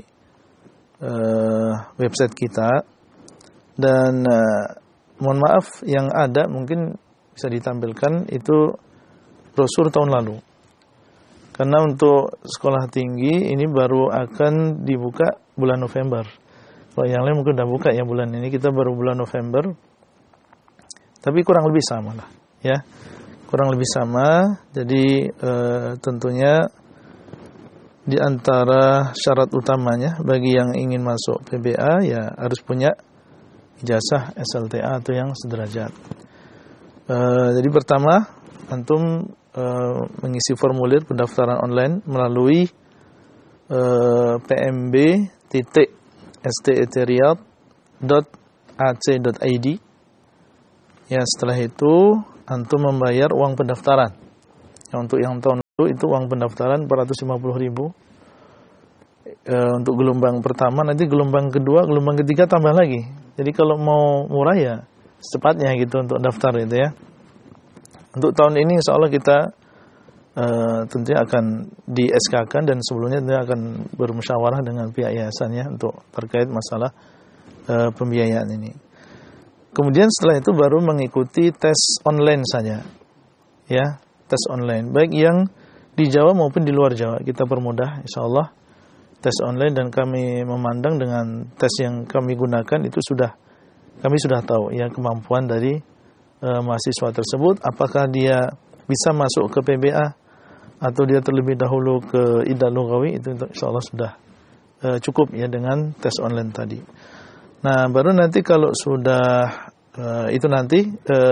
website kita. Dan mohon maaf yang ada mungkin bisa ditampilkan itu brosur tahun lalu. Karena untuk sekolah tinggi ini baru akan dibuka bulan November. Kalau yang lain mungkin udah buka ya bulan ini, kita baru bulan November. Tapi kurang lebih sama lah ya. Kurang lebih sama. Jadi tentunya di antara syarat utamanya bagi yang ingin masuk PBA ya harus punya ijazah SLTA atau yang sederajat. Jadi pertama antum mengisi formulir pendaftaran online melalui pmb.stitriyadh.ac.id. Ya, setelah itu antum membayar uang pendaftaran. Ya, untuk yang tahun itu uang pendaftaran 450.000 untuk gelombang pertama, nanti gelombang kedua, gelombang ketiga tambah lagi. Jadi kalau mau murah ya secepatnya gitu untuk daftar itu ya. Untuk tahun ini insya Allah kita tentunya akan di SK-kan dan sebelumnya tentunya akan bermusyawarah dengan pihak yayasannya untuk terkait masalah pembiayaan ini. Kemudian setelah itu baru mengikuti tes online saja, ya, tes online. Baik yang di Jawa maupun di luar Jawa kita permudah, insya Allah tes online, dan kami memandang dengan tes yang kami gunakan itu kami sudah tahu ya kemampuan dari mahasiswa tersebut, apakah dia bisa masuk ke PBA atau dia terlebih dahulu ke Iddad Lughawi, itu insyaallah sudah cukup ya dengan tes online tadi. Nah, baru nanti kalau sudah itu nanti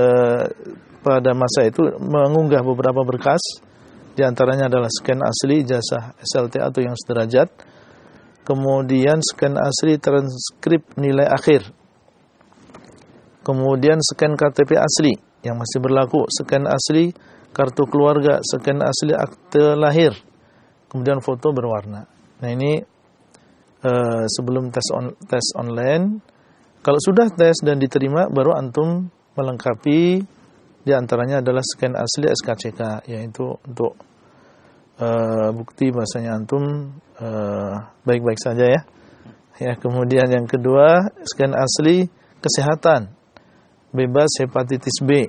pada masa itu mengunggah beberapa berkas, di antaranya adalah scan asli ijazah SLT atau yang sederajat, kemudian scan asli transkrip nilai akhir, kemudian scan KTP asli yang masih berlaku, scan asli kartu keluarga, scan asli akte lahir, kemudian foto berwarna. Nah ini sebelum tes online. Kalau sudah tes dan diterima, baru antum melengkapi, di antaranya adalah scan asli SKCK, yaitu untuk bukti bahasanya antum baik-baik saja ya. Ya, kemudian yang kedua scan asli kesehatan, bebas hepatitis B,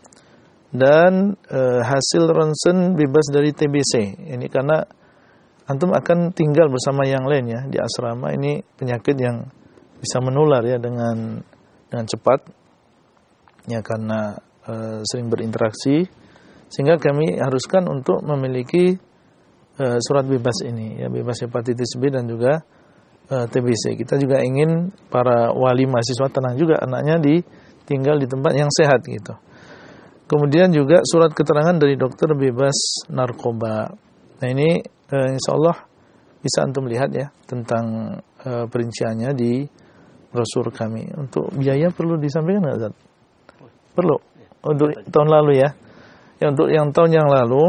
dan hasil ronsen bebas dari TBC. Ini karena antum akan tinggal bersama yang lain ya di asrama. Ini penyakit yang bisa menular ya dengan cepat ya, karena sering berinteraksi, sehingga kami haruskan untuk memiliki surat bebas ini ya, bebas hepatitis B dan juga TBC. Kita juga ingin para wali mahasiswa tenang juga anaknya tinggal di tempat yang sehat gitu. Kemudian juga surat keterangan dari dokter bebas narkoba. Nah ini insya Allah bisa antum lihat ya tentang perinciannya di brosur kami. Untuk biaya perlu disampaikan nggak, Ustaz? Perlu. Untuk tahun lalu ya. Untuk yang tahun yang lalu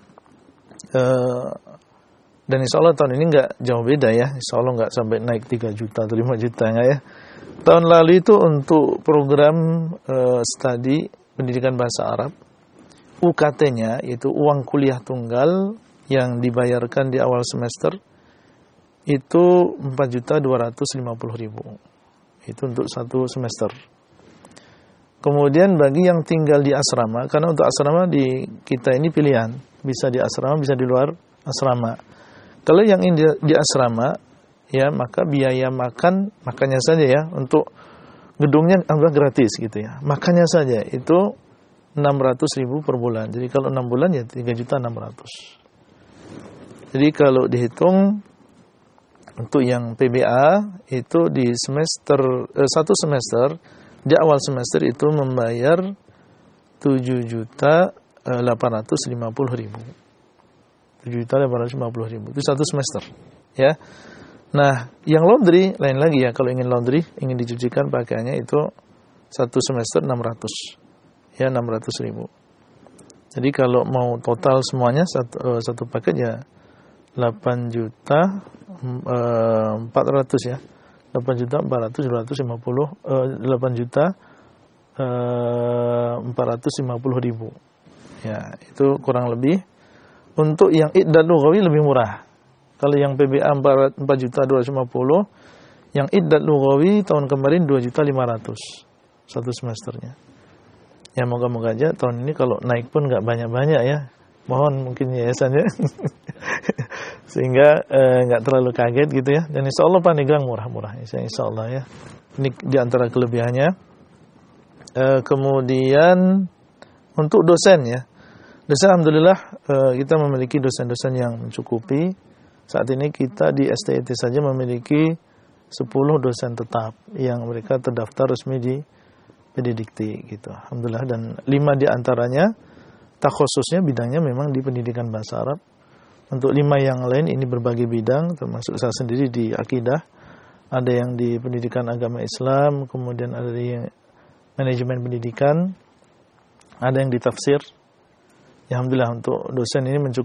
dan insya Allah tahun ini nggak jauh beda ya. Insya Allah nggak sampai naik 3 juta atau 5 juta nggak ya. Tahun lalu itu untuk program studi pendidikan bahasa Arab, UKT-nya itu uang kuliah tunggal yang dibayarkan di awal semester itu 4.250.000. Itu untuk 1 semester. Kemudian bagi yang tinggal di asrama, karena untuk asrama di kita ini pilihan, bisa di asrama, bisa di luar asrama. Kalau yang di asrama, ya maka biaya makannya saja ya, untuk gedungnya anggap gratis gitu ya. Makannya saja itu 600.000 per bulan. Jadi kalau 6 bulan ya 3.600.000. Jadi kalau dihitung untuk yang PBA itu di semester 1 semester, di awal semester itu membayar 7.850.000. 7.850.000 itu 1 semester ya. Nah, yang laundry lain lagi ya. Kalau ingin laundry, ingin dicucikan pakaiannya itu 1 semester 600 ya, 600.000. Jadi kalau mau total semuanya satu paket ya 8.400.000 ya. 8.450.000 ya, itu kurang lebih. Untuk yang Iddad Lughawi lebih murah. Kalau yang PBA 4.250.000, yang Iddad Lughawi tahun kemarin 2.500.000 1 semesternya. Ya moga-moga aja tahun ini kalau naik pun nggak banyak-banyak ya. Mohon mungkin yayasannya sehingga nggak terlalu kaget gitu ya. Dan insya Allah Pandeglang murah-murah insya Allah ya. Ini diantara kelebihannya. Kemudian untuk dosen ya, dosen alhamdulillah kita memiliki dosen-dosen yang mencukupi. Saat ini kita di STIT saja memiliki 10 dosen tetap yang mereka terdaftar resmi di Pendidikti gitu. Alhamdulillah, dan 5 di antaranya takhususnya bidangnya memang di pendidikan bahasa Arab. Untuk 5 yang lain ini berbagai bidang, termasuk saya sendiri di akidah, ada yang di pendidikan agama Islam, kemudian ada di manajemen pendidikan, ada yang di tafsir. Ya, alhamdulillah untuk dosen ini mencukupi.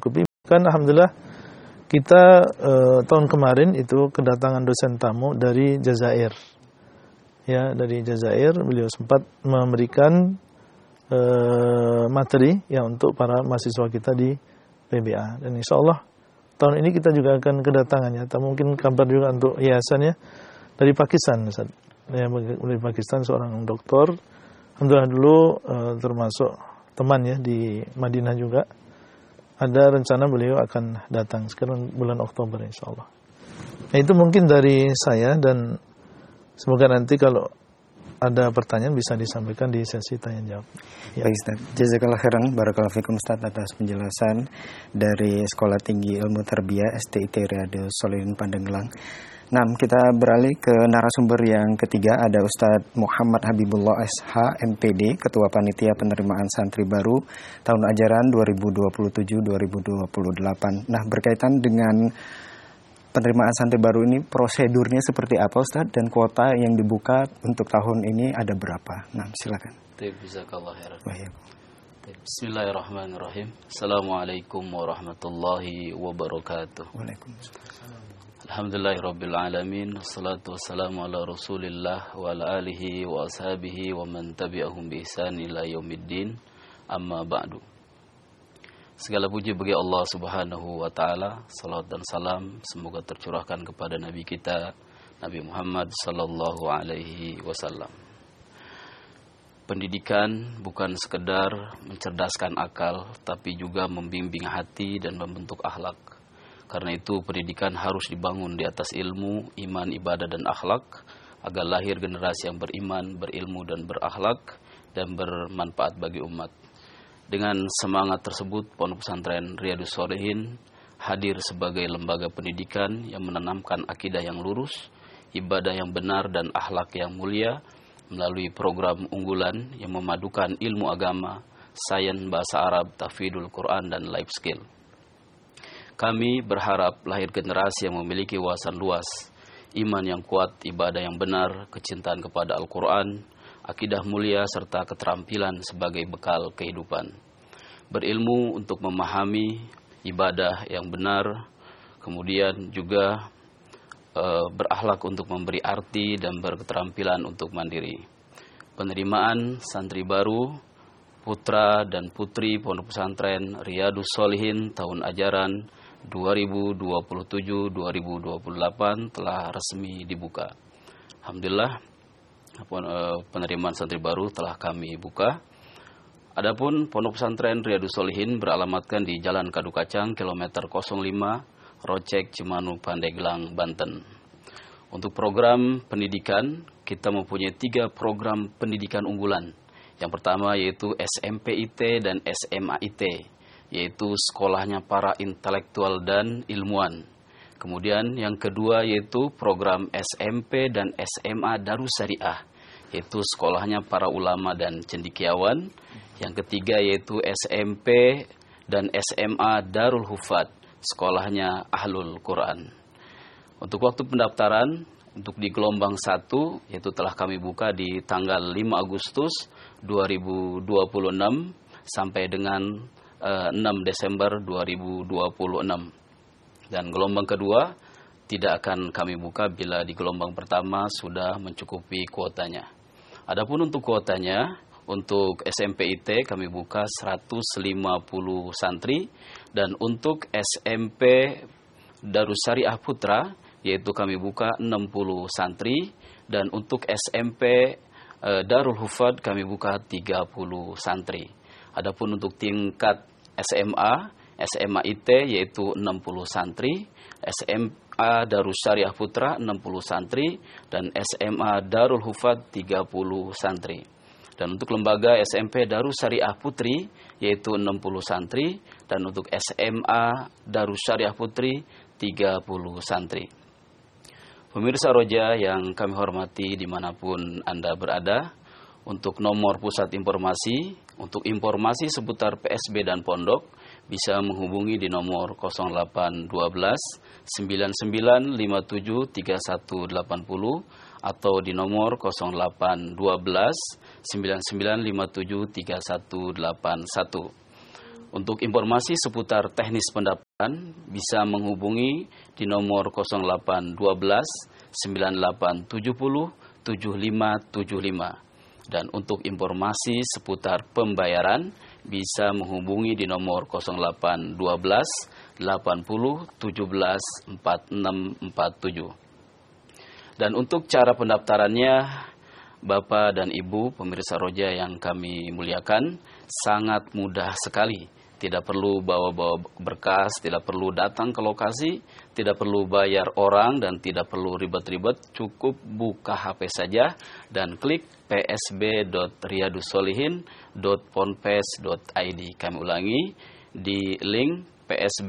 Kan alhamdulillah kita tahun kemarin itu kedatangan dosen tamu dari Jazair. Ya, dari Jazair beliau sempat memberikan materi ya untuk para mahasiswa kita di PBA. Dan insya Allah tahun ini kita juga akan kedatangannya. Tak mungkin kabar juga untuk yayasannya dari Pakistan, Ustaz. Ya, dari Pakistan seorang doktor. Alhamdulillah dulu termasuk teman ya di Madinah juga. Ada rencana beliau akan datang sekarang bulan Oktober insya Allah. Nah, itu mungkin dari saya dan semoga nanti kalau ada pertanyaan bisa disampaikan di sesi tanya jawab. Ya. Baik Ustaz, jazakallah khairan, barakallahu fikum Ustaz atas penjelasan dari Sekolah Tinggi Ilmu Tarbiyah STIT Riyadhus Shalihin Pandeglang. Nah, kita beralih ke narasumber yang ketiga, ada Ustadz Muhammad Habibullah SH MPD, Ketua Panitia Penerimaan Santri Baru tahun ajaran 2027-2028. Nah, berkaitan dengan penerimaan santri baru ini, prosedurnya seperti apa Ustadz, dan kuota yang dibuka untuk tahun ini ada berapa? Nah, silakan. Jazakallah khairan. Baik. Bismillahirrahmanirrahim. Assalamualaikum warahmatullahi wabarakatuh. Waalaikumsalam. Alhamdulillahirabbil alamin, wassalatu wassalamu ala Rasulillah wa ala alihi wa ashabihi wa man tabi'ahum bi ihsan ila yaumiddin. Amma ba'du. Segala puji bagi Allah Subhanahu wa taala, salat dan salam semoga tercurahkan kepada nabi kita Nabi Muhammad sallallahu alaihi wasallam. Pendidikan bukan sekedar mencerdaskan akal, tapi juga membimbing hati dan membentuk akhlak. Karena itu pendidikan harus dibangun di atas ilmu, iman, ibadah, dan akhlak agar lahir generasi yang beriman, berilmu, dan berakhlak dan bermanfaat bagi umat. Dengan semangat tersebut, Pondok Pesantren Riyadhus Shalihin hadir sebagai lembaga pendidikan yang menanamkan akidah yang lurus, ibadah yang benar, dan akhlak yang mulia melalui program unggulan yang memadukan ilmu agama, sains, bahasa Arab, tahfidzul Quran, dan life skill. Kami berharap lahir generasi yang memiliki wawasan luas, iman yang kuat, ibadah yang benar, kecintaan kepada Al-Quran, akidah mulia, serta keterampilan sebagai bekal kehidupan. Berilmu untuk memahami ibadah yang benar, kemudian juga berakhlak untuk memberi arti dan berketerampilan untuk mandiri. Penerimaan santri baru, putra dan putri Pondok Pesantren Riyadhus Shalihin tahun ajaran 2027-2028 telah resmi dibuka. Alhamdulillah, penerimaan santri baru telah kami buka. Adapun Pondok Pesantren Riyadhus Shalihin beralamatkan di Jalan Kadu Kacang, kilometer 05, Rocek, Cimanu, Pandeglang, Banten. Untuk program pendidikan, kita mempunyai 3 program pendidikan unggulan. Yang pertama yaitu SMPIT dan SMAIT, yaitu sekolahnya para intelektual dan ilmuwan. Kemudian yang kedua yaitu program SMP dan SMA Darus Syariah, yaitu sekolahnya para ulama dan cendekiawan. Yang ketiga yaitu SMP dan SMA Darul Hufad, sekolahnya Ahlul Quran. Untuk waktu pendaftaran untuk di gelombang 1 yaitu telah kami buka di tanggal 5 Agustus 2026 sampai dengan 6 Desember 2026. Dan gelombang kedua tidak akan kami buka bila di gelombang pertama sudah mencukupi kuotanya. Adapun untuk kuotanya, untuk SMPIT kami buka 150 santri, dan untuk SMP Darus Syariah Putra yaitu kami buka 60 santri, dan untuk SMP Darul Hufad kami buka 30 santri. Adapun untuk tingkat SMA, SMAIT yaitu 60 santri, SMA Darus Syariah Putra 60 santri, dan SMA Darul Hufad 30 santri. Dan untuk lembaga SMP Darus Syariah Putri yaitu 60 santri, dan untuk SMA Darus Syariah Putri 30 santri. Pemirsa Roja yang kami hormati dimanapun Anda berada, untuk nomor pusat informasi, untuk informasi seputar PSB dan Pondok, bisa menghubungi di nomor 0812 9957 3180 atau di nomor 0812 9957 3181. Untuk informasi seputar teknis pendaftaran bisa menghubungi di nomor 0812 9870 7575. Dan untuk informasi seputar pembayaran bisa menghubungi di nomor 0812 80 17 4647. Dan untuk cara pendaftarannya, Bapak dan Ibu pemirsa Roja yang kami muliakan, sangat mudah sekali. Tidak perlu bawa-bawa berkas, tidak perlu datang ke lokasi, tidak perlu bayar orang, dan tidak perlu ribet-ribet. Cukup buka HP saja dan klik psb.riyadusolihin.ponpes.id. Kami ulangi, di link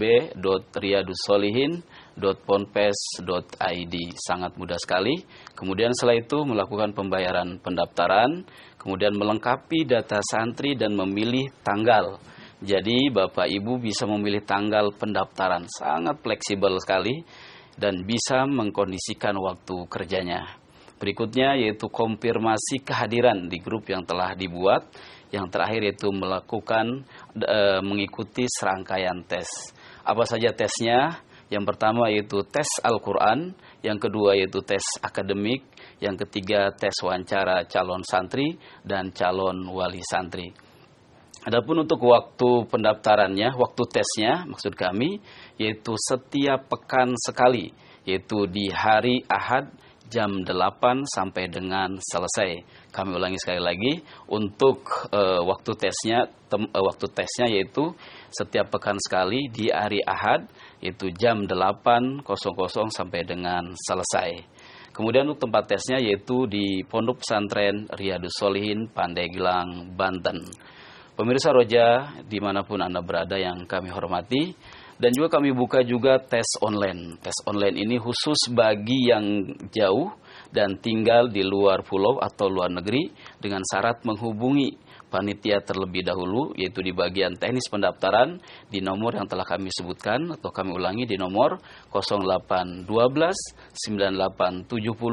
psb.riyadusolihin.ponpes.id. Sangat mudah sekali. Kemudian setelah itu melakukan pembayaran pendaftaran, kemudian melengkapi data santri dan memilih tanggal. Jadi Bapak Ibu bisa memilih tanggal pendaftaran, sangat fleksibel sekali dan bisa mengkondisikan waktu kerjanya. Berikutnya yaitu konfirmasi kehadiran di grup yang telah dibuat. Yang terakhir yaitu mengikuti serangkaian tes. Apa saja tesnya? Yang pertama yaitu tes Al-Quran, yang kedua yaitu tes akademik, yang ketiga tes wawancara calon santri dan calon wali santri. Adapun untuk waktu pendaftarannya, waktu tesnya maksud kami yaitu setiap pekan sekali, yaitu di hari Ahad jam 8 sampai dengan selesai. Kami ulangi sekali lagi, untuk waktu tesnya yaitu setiap pekan sekali di hari Ahad, yaitu jam 8.00 sampai dengan selesai. Kemudian untuk tempat tesnya yaitu di Pondok Pesantren Riyadus Solihin, Pandeglang, Banten. Pemirsa Roja, dimanapun Anda berada yang kami hormati, dan juga kami buka juga tes online. Tes online ini khusus bagi yang jauh dan tinggal di luar pulau atau luar negeri dengan syarat menghubungi panitia terlebih dahulu, yaitu di bagian teknis pendaftaran di nomor yang telah kami sebutkan, atau kami ulangi di nomor 0812 9870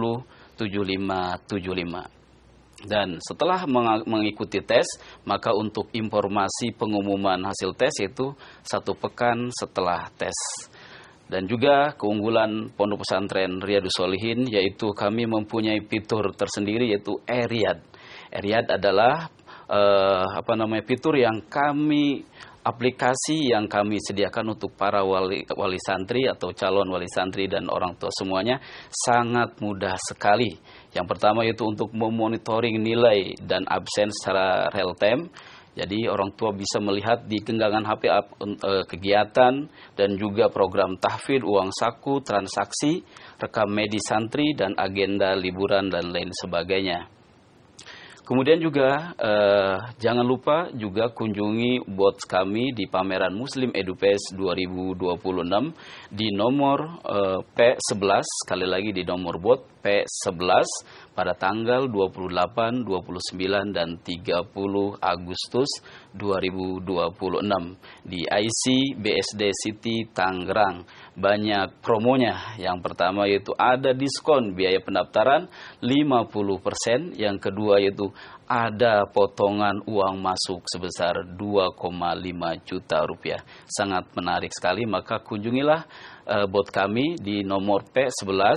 7575. Dan setelah mengikuti tes, maka untuk informasi pengumuman hasil tes itu 1 pekan setelah tes. Dan juga keunggulan Pondok Pesantren Riyadus Solihin yaitu kami mempunyai fitur tersendiri yaitu e-Riyad. E-Riyad adalah fitur yang aplikasi yang kami sediakan untuk para wali santri atau calon wali santri dan orang tua semuanya, sangat mudah sekali. Yang pertama yaitu untuk memonitoring nilai dan absen secara real time. Jadi orang tua bisa melihat di genggaman HP kegiatan dan juga program tahfidz, uang saku, transaksi, rekam medis santri dan agenda liburan dan lain sebagainya. Kemudian juga jangan lupa juga kunjungi booth kami di pameran Muslim EduFest 2026 di nomor P11, sekali lagi di nomor booth P11 pada tanggal 28, 29 dan 30 Agustus 2026 di IC BSD City Tangerang. Banyak promonya. Yang pertama yaitu ada diskon biaya pendaftaran 50%, yang kedua yaitu ada potongan uang masuk sebesar 2,5 juta rupiah. Sangat menarik sekali, maka kunjungilah booth kami di nomor P11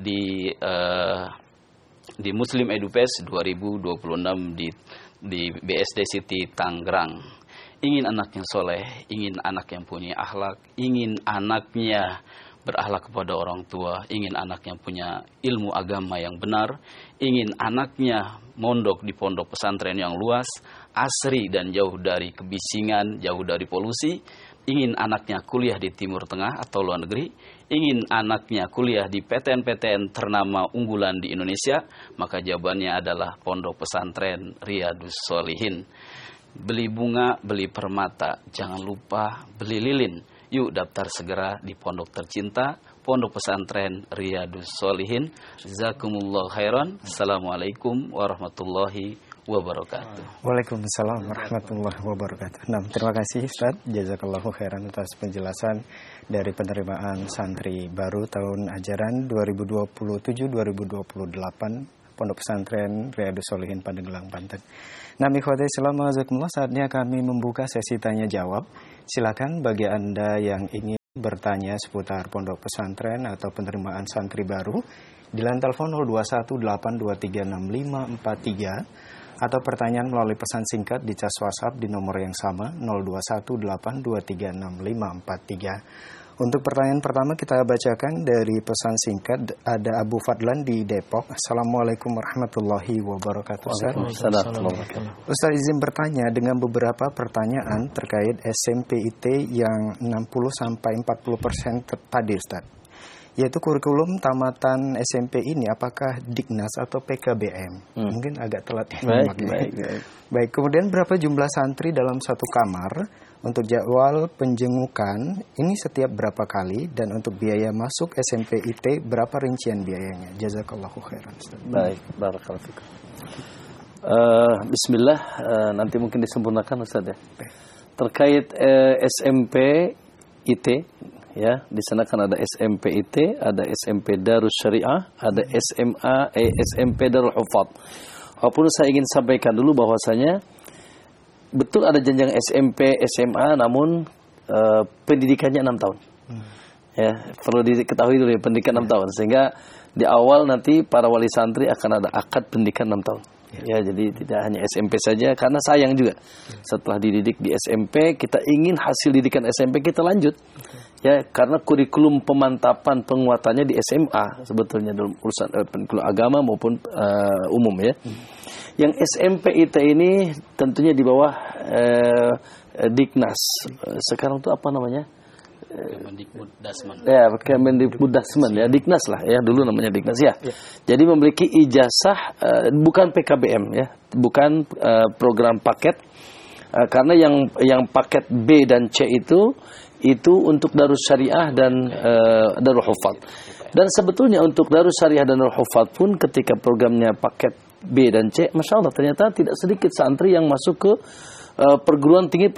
di Muslim EduFest 2026 di BSD City Tangerang. Ingin anak yang soleh, ingin anak yang punya akhlak, ingin anaknya berakhlak kepada orang tua, ingin anak yang punya ilmu agama yang benar, ingin anaknya mondok di pondok pesantren yang luas, asri dan jauh dari kebisingan, jauh dari polusi, ingin anaknya kuliah di Timur Tengah atau luar negeri, ingin anaknya kuliah di PTN-PTN ternama unggulan di Indonesia, maka jawabannya adalah Pondok Pesantren Riyadus Solihin. Beli bunga, beli permata, jangan lupa beli lilin. Yuk daftar segera di pondok tercinta, Pondok Pesantren Riyadus Solihin. Jazakumullah khairan. Assalamualaikum warahmatullahi wabarakatuh. Waalaikumsalam warahmatullahi wabarakatuh. Nah, terima kasih Ustaz. Jazakallahu khairan atas penjelasan dari penerimaan santri baru tahun ajaran 2027-2028 Pondok Pesantren Riyadhus Shalihin Pandeglang, Banten. Nah, ikhwati Islam, saatnya kami membuka sesi tanya jawab. Silakan bagi Anda yang ingin bertanya seputar pondok pesantren atau penerimaan santri baru di line telepon 0218236543 atau pertanyaan melalui pesan singkat di cas WhatsApp di nomor yang sama 0218236543. Untuk pertanyaan pertama kita bacakan dari pesan singkat, ada Abu Fadlan di Depok. Assalamualaikum warahmatullahi wabarakatuh. Ustaz izin bertanya dengan beberapa pertanyaan terkait SMPIT yang 60-40% tadi Ustaz. Yaitu kurikulum tamatan SMP ini apakah Dignas atau PKBM? Mungkin agak telat ya. Baik, kemudian berapa jumlah santri dalam satu kamar? Untuk jadwal penjengukan ini setiap berapa kali, dan untuk biaya masuk SMPIT berapa rincian biayanya? Jazakallahu khairan. Baik, barakallahu fikum. Bismillah, nanti mungkin disempurnakan Ustaz ya. Terkait SMPIT ya, di sana kan ada SMPIT, ada SMP Darus Syariah, ada SMP Darul Hufad. Walaupun saya ingin sampaikan dulu bahwasanya betul ada jenjang SMP, SMA, namun pendidikannya 6 tahun. Ya, perlu diketahui dulu ya, pendidikan 6 tahun. Sehingga di awal nanti para wali santri akan ada akad pendidikan 6 tahun. Ya, jadi tidak hanya SMP saja, karena sayang juga. Setelah dididik di SMP, kita ingin hasil didikan SMP kita lanjut. Ya, karena kurikulum pemantapan penguatannya di SMA sebetulnya dalam urusan kurikulum agama maupun umum ya. Yang SMPIT ini tentunya di bawah Dignas. Sekarang itu apa namanya? Kemendikbud-Dasman. Ya, Kemendikbud-Dasman ya, Dignas lah ya, dulu namanya Dignas ya. Jadi memiliki ijazah bukan PKBM ya, bukan program paket. Karena yang paket B dan C itu untuk Darus Syariah dan Darul Hufad. Dan sebetulnya untuk Darus Syariah dan Darul Hufad pun ketika programnya paket B dan C, Masya Allah ternyata tidak sedikit santri yang masuk ke perguruan tinggi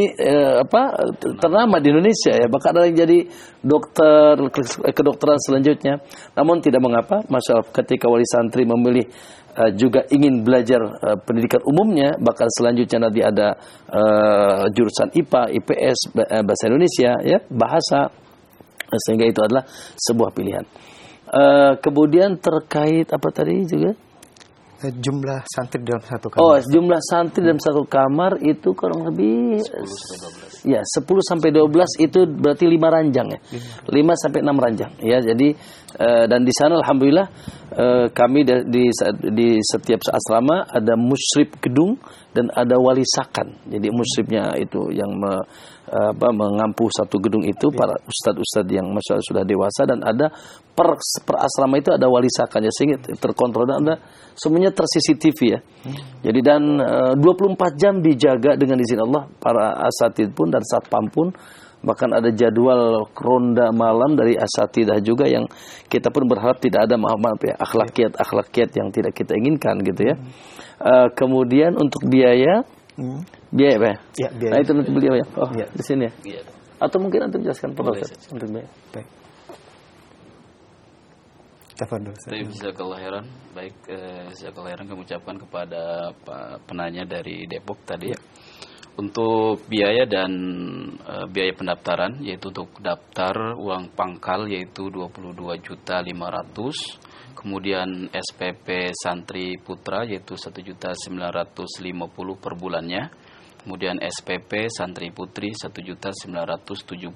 ternama di Indonesia ya. Bahkan ada yang jadi dokter, kedokteran selanjutnya. Namun tidak mengapa, Masya Allah ketika wali santri memilih juga ingin belajar pendidikan umumnya, bahkan selanjutnya nanti ada jurusan IPA, IPS, bahasa Indonesia ya, bahasa, sehingga itu adalah sebuah pilihan. Kemudian terkait apa tadi juga? Jumlah santri dalam satu kamar. Jumlah santri dalam satu kamar itu kurang lebih 10-12. Ya, 10-12 itu berarti 5 ranjang ya. 5-6 ranjang ya. Jadi dan di sana alhamdulillah kami di setiap asrama ada musyrif gedung dan ada wali sakan. Jadi musyrifnya itu yang mengampu satu gedung itu para ustadz-ustadz yang masya Allah sudah dewasa, dan ada per asrama itu ada wali sakannya sehingga terkontrol dan ada semuanya ter-CCTV ya. Jadi dan 24 jam dijaga dengan izin Allah para asatidz pun dan satpam pun, bahkan ada jadwal ronda malam dari asatidah juga yang kita pun berharap tidak ada akhlakiat yang tidak kita inginkan gitu ya. Kemudian untuk biaya apa ya? Biaya. Nah itu nanti beliau ya. Di sini ya. Biaya. Atau mungkin antum jelaskan untuk biaya. Baik. Tafadhol. Jazakallahu khairan. Baik, jazakallahu khairan kami ucapkan kepada penanya dari Depok tadi ya. Untuk biaya dan biaya pendaftaran, yaitu untuk daftar uang pangkal yaitu 22.500.000. Kemudian SPP santri putra yaitu 1.950.000 per bulannya. Kemudian SPP santri putri 1.975.000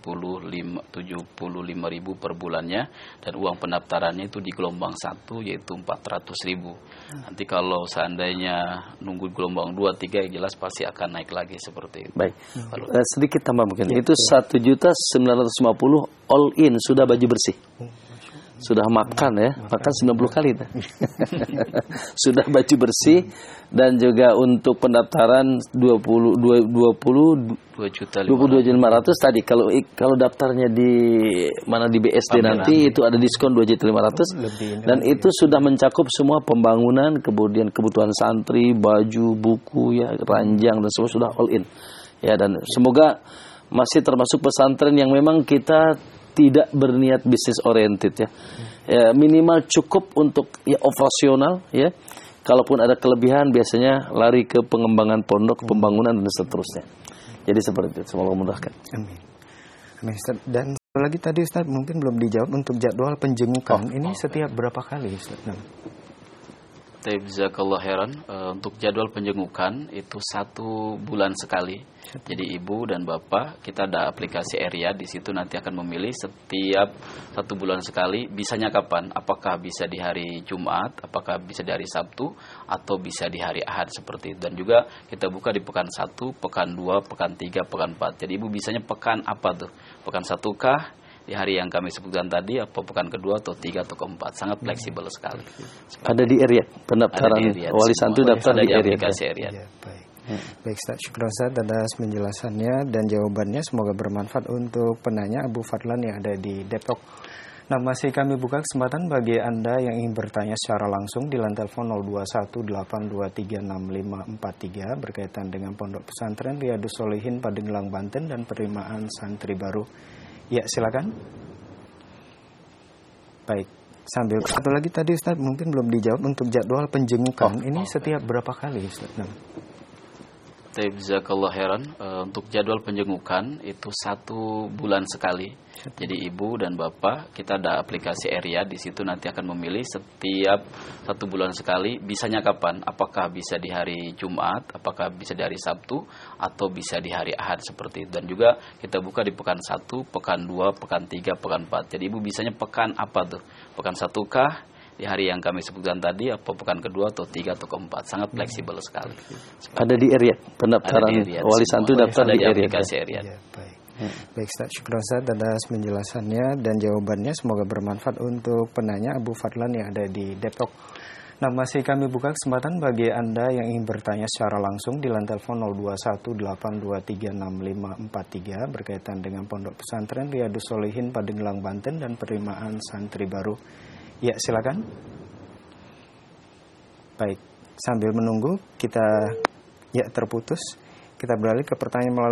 per bulannya, dan uang pendaftarannya itu di gelombang 1 yaitu 400.000. Nanti kalau seandainya nunggu gelombang 2, 3 yang jelas pasti akan naik lagi seperti itu. Baik. Sedikit tambah mungkin. Itu 1.950.000 all in, sudah baju bersih. Sudah makan ya, makan 90 kali. Sudah baju bersih, dan juga untuk pendaftaran 22.500 tadi. Kalau daftarnya di mana di BSD nanti itu ada diskon 2.500.000, dan itu sudah mencakup semua pembangunan, kemudian kebutuhan santri, baju, buku ya, ranjang dan semua sudah all in. Ya, dan semoga masih termasuk pesantren yang memang kita tidak berniat bisnis oriented ya. Ya, minimal cukup untuk ya operasional ya. Kalaupun ada kelebihan biasanya lari ke pengembangan pondok, pembangunan dan seterusnya. Jadi seperti itu. Semoga memudahkan. Amin. Amin Ustaz. Dan lagi tadi Ustaz mungkin belum dijawab untuk jadwal penjengukan ini setiap berapa kali Ustaz? Jazakallah heran. Untuk jadwal penjengukan itu 1 bulan sekali. Jadi ibu dan bapak kita ada aplikasi Area, di situ nanti akan memilih setiap 1 bulan sekali. Bisanya kapan? Apakah bisa di hari Jumat, apakah bisa di hari Sabtu, atau bisa di hari Ahad seperti itu. Dan juga kita buka di pekan 1, pekan 2, pekan 3, pekan 4. Jadi ibu bisanya pekan apa tuh? Pekan 1 kah? Di hari yang kami sebutkan tadi, apa pekan kedua atau 3 atau keempat, sangat fleksibel sekali. Ada di Area pendaftaran wali santri daftar di Area. Ya, baik. Baik Ustaz, syukur Ustaz atas penjelasannya dan jawabannya, semoga bermanfaat untuk penanya Abu Fadlan yang ada di Depok. Nah, masih kami buka kesempatan bagi Anda yang ingin bertanya secara langsung di line telepon 0218236543 berkaitan dengan Pondok Pesantren Riyadhus Shalihin Padegelang Banten dan penerimaan santri baru. Ya, silakan. Baik, sambil satu lagi tadi Ustaz mungkin belum dijawab untuk jadwal penjengukan ini setiap berapa kali Ustaz? Jazakallah heran. Untuk jadwal penjengukan itu 1 bulan sekali. Jadi ibu dan bapak kita ada aplikasi Area, di situ nanti akan memilih setiap 1 bulan sekali. Bisanya kapan? Apakah bisa di hari Jumat, apakah bisa di hari Sabtu, atau bisa di hari Ahad seperti itu. Dan juga kita buka di pekan 1, pekan 2, pekan 3, pekan 4. Jadi ibu bisanya pekan apa tuh? Pekan 1 kah? Di hari yang kami sebutkan tadi, apa pekan kedua atau 3 atau keempat, sangat fleksibel sekali. Ada di Area pendaftaran wali santri daftar di Area. Ya, baik. Baik Ustaz, syukur Ustaz atas penjelasannya dan jawabannya, semoga bermanfaat untuk penanya Abu Fadlan yang ada di Depok. Nah, masih kami buka kesempatan bagi Anda yang ingin bertanya secara langsung di line telepon 0218236543 berkaitan dengan Pondok Pesantren Riyadhus Shalihin Padegelang Banten dan penerimaan santri baru. Ya, silakan. Baik, sambil menunggu kita terputus, kita beralih ke pertanyaan melalui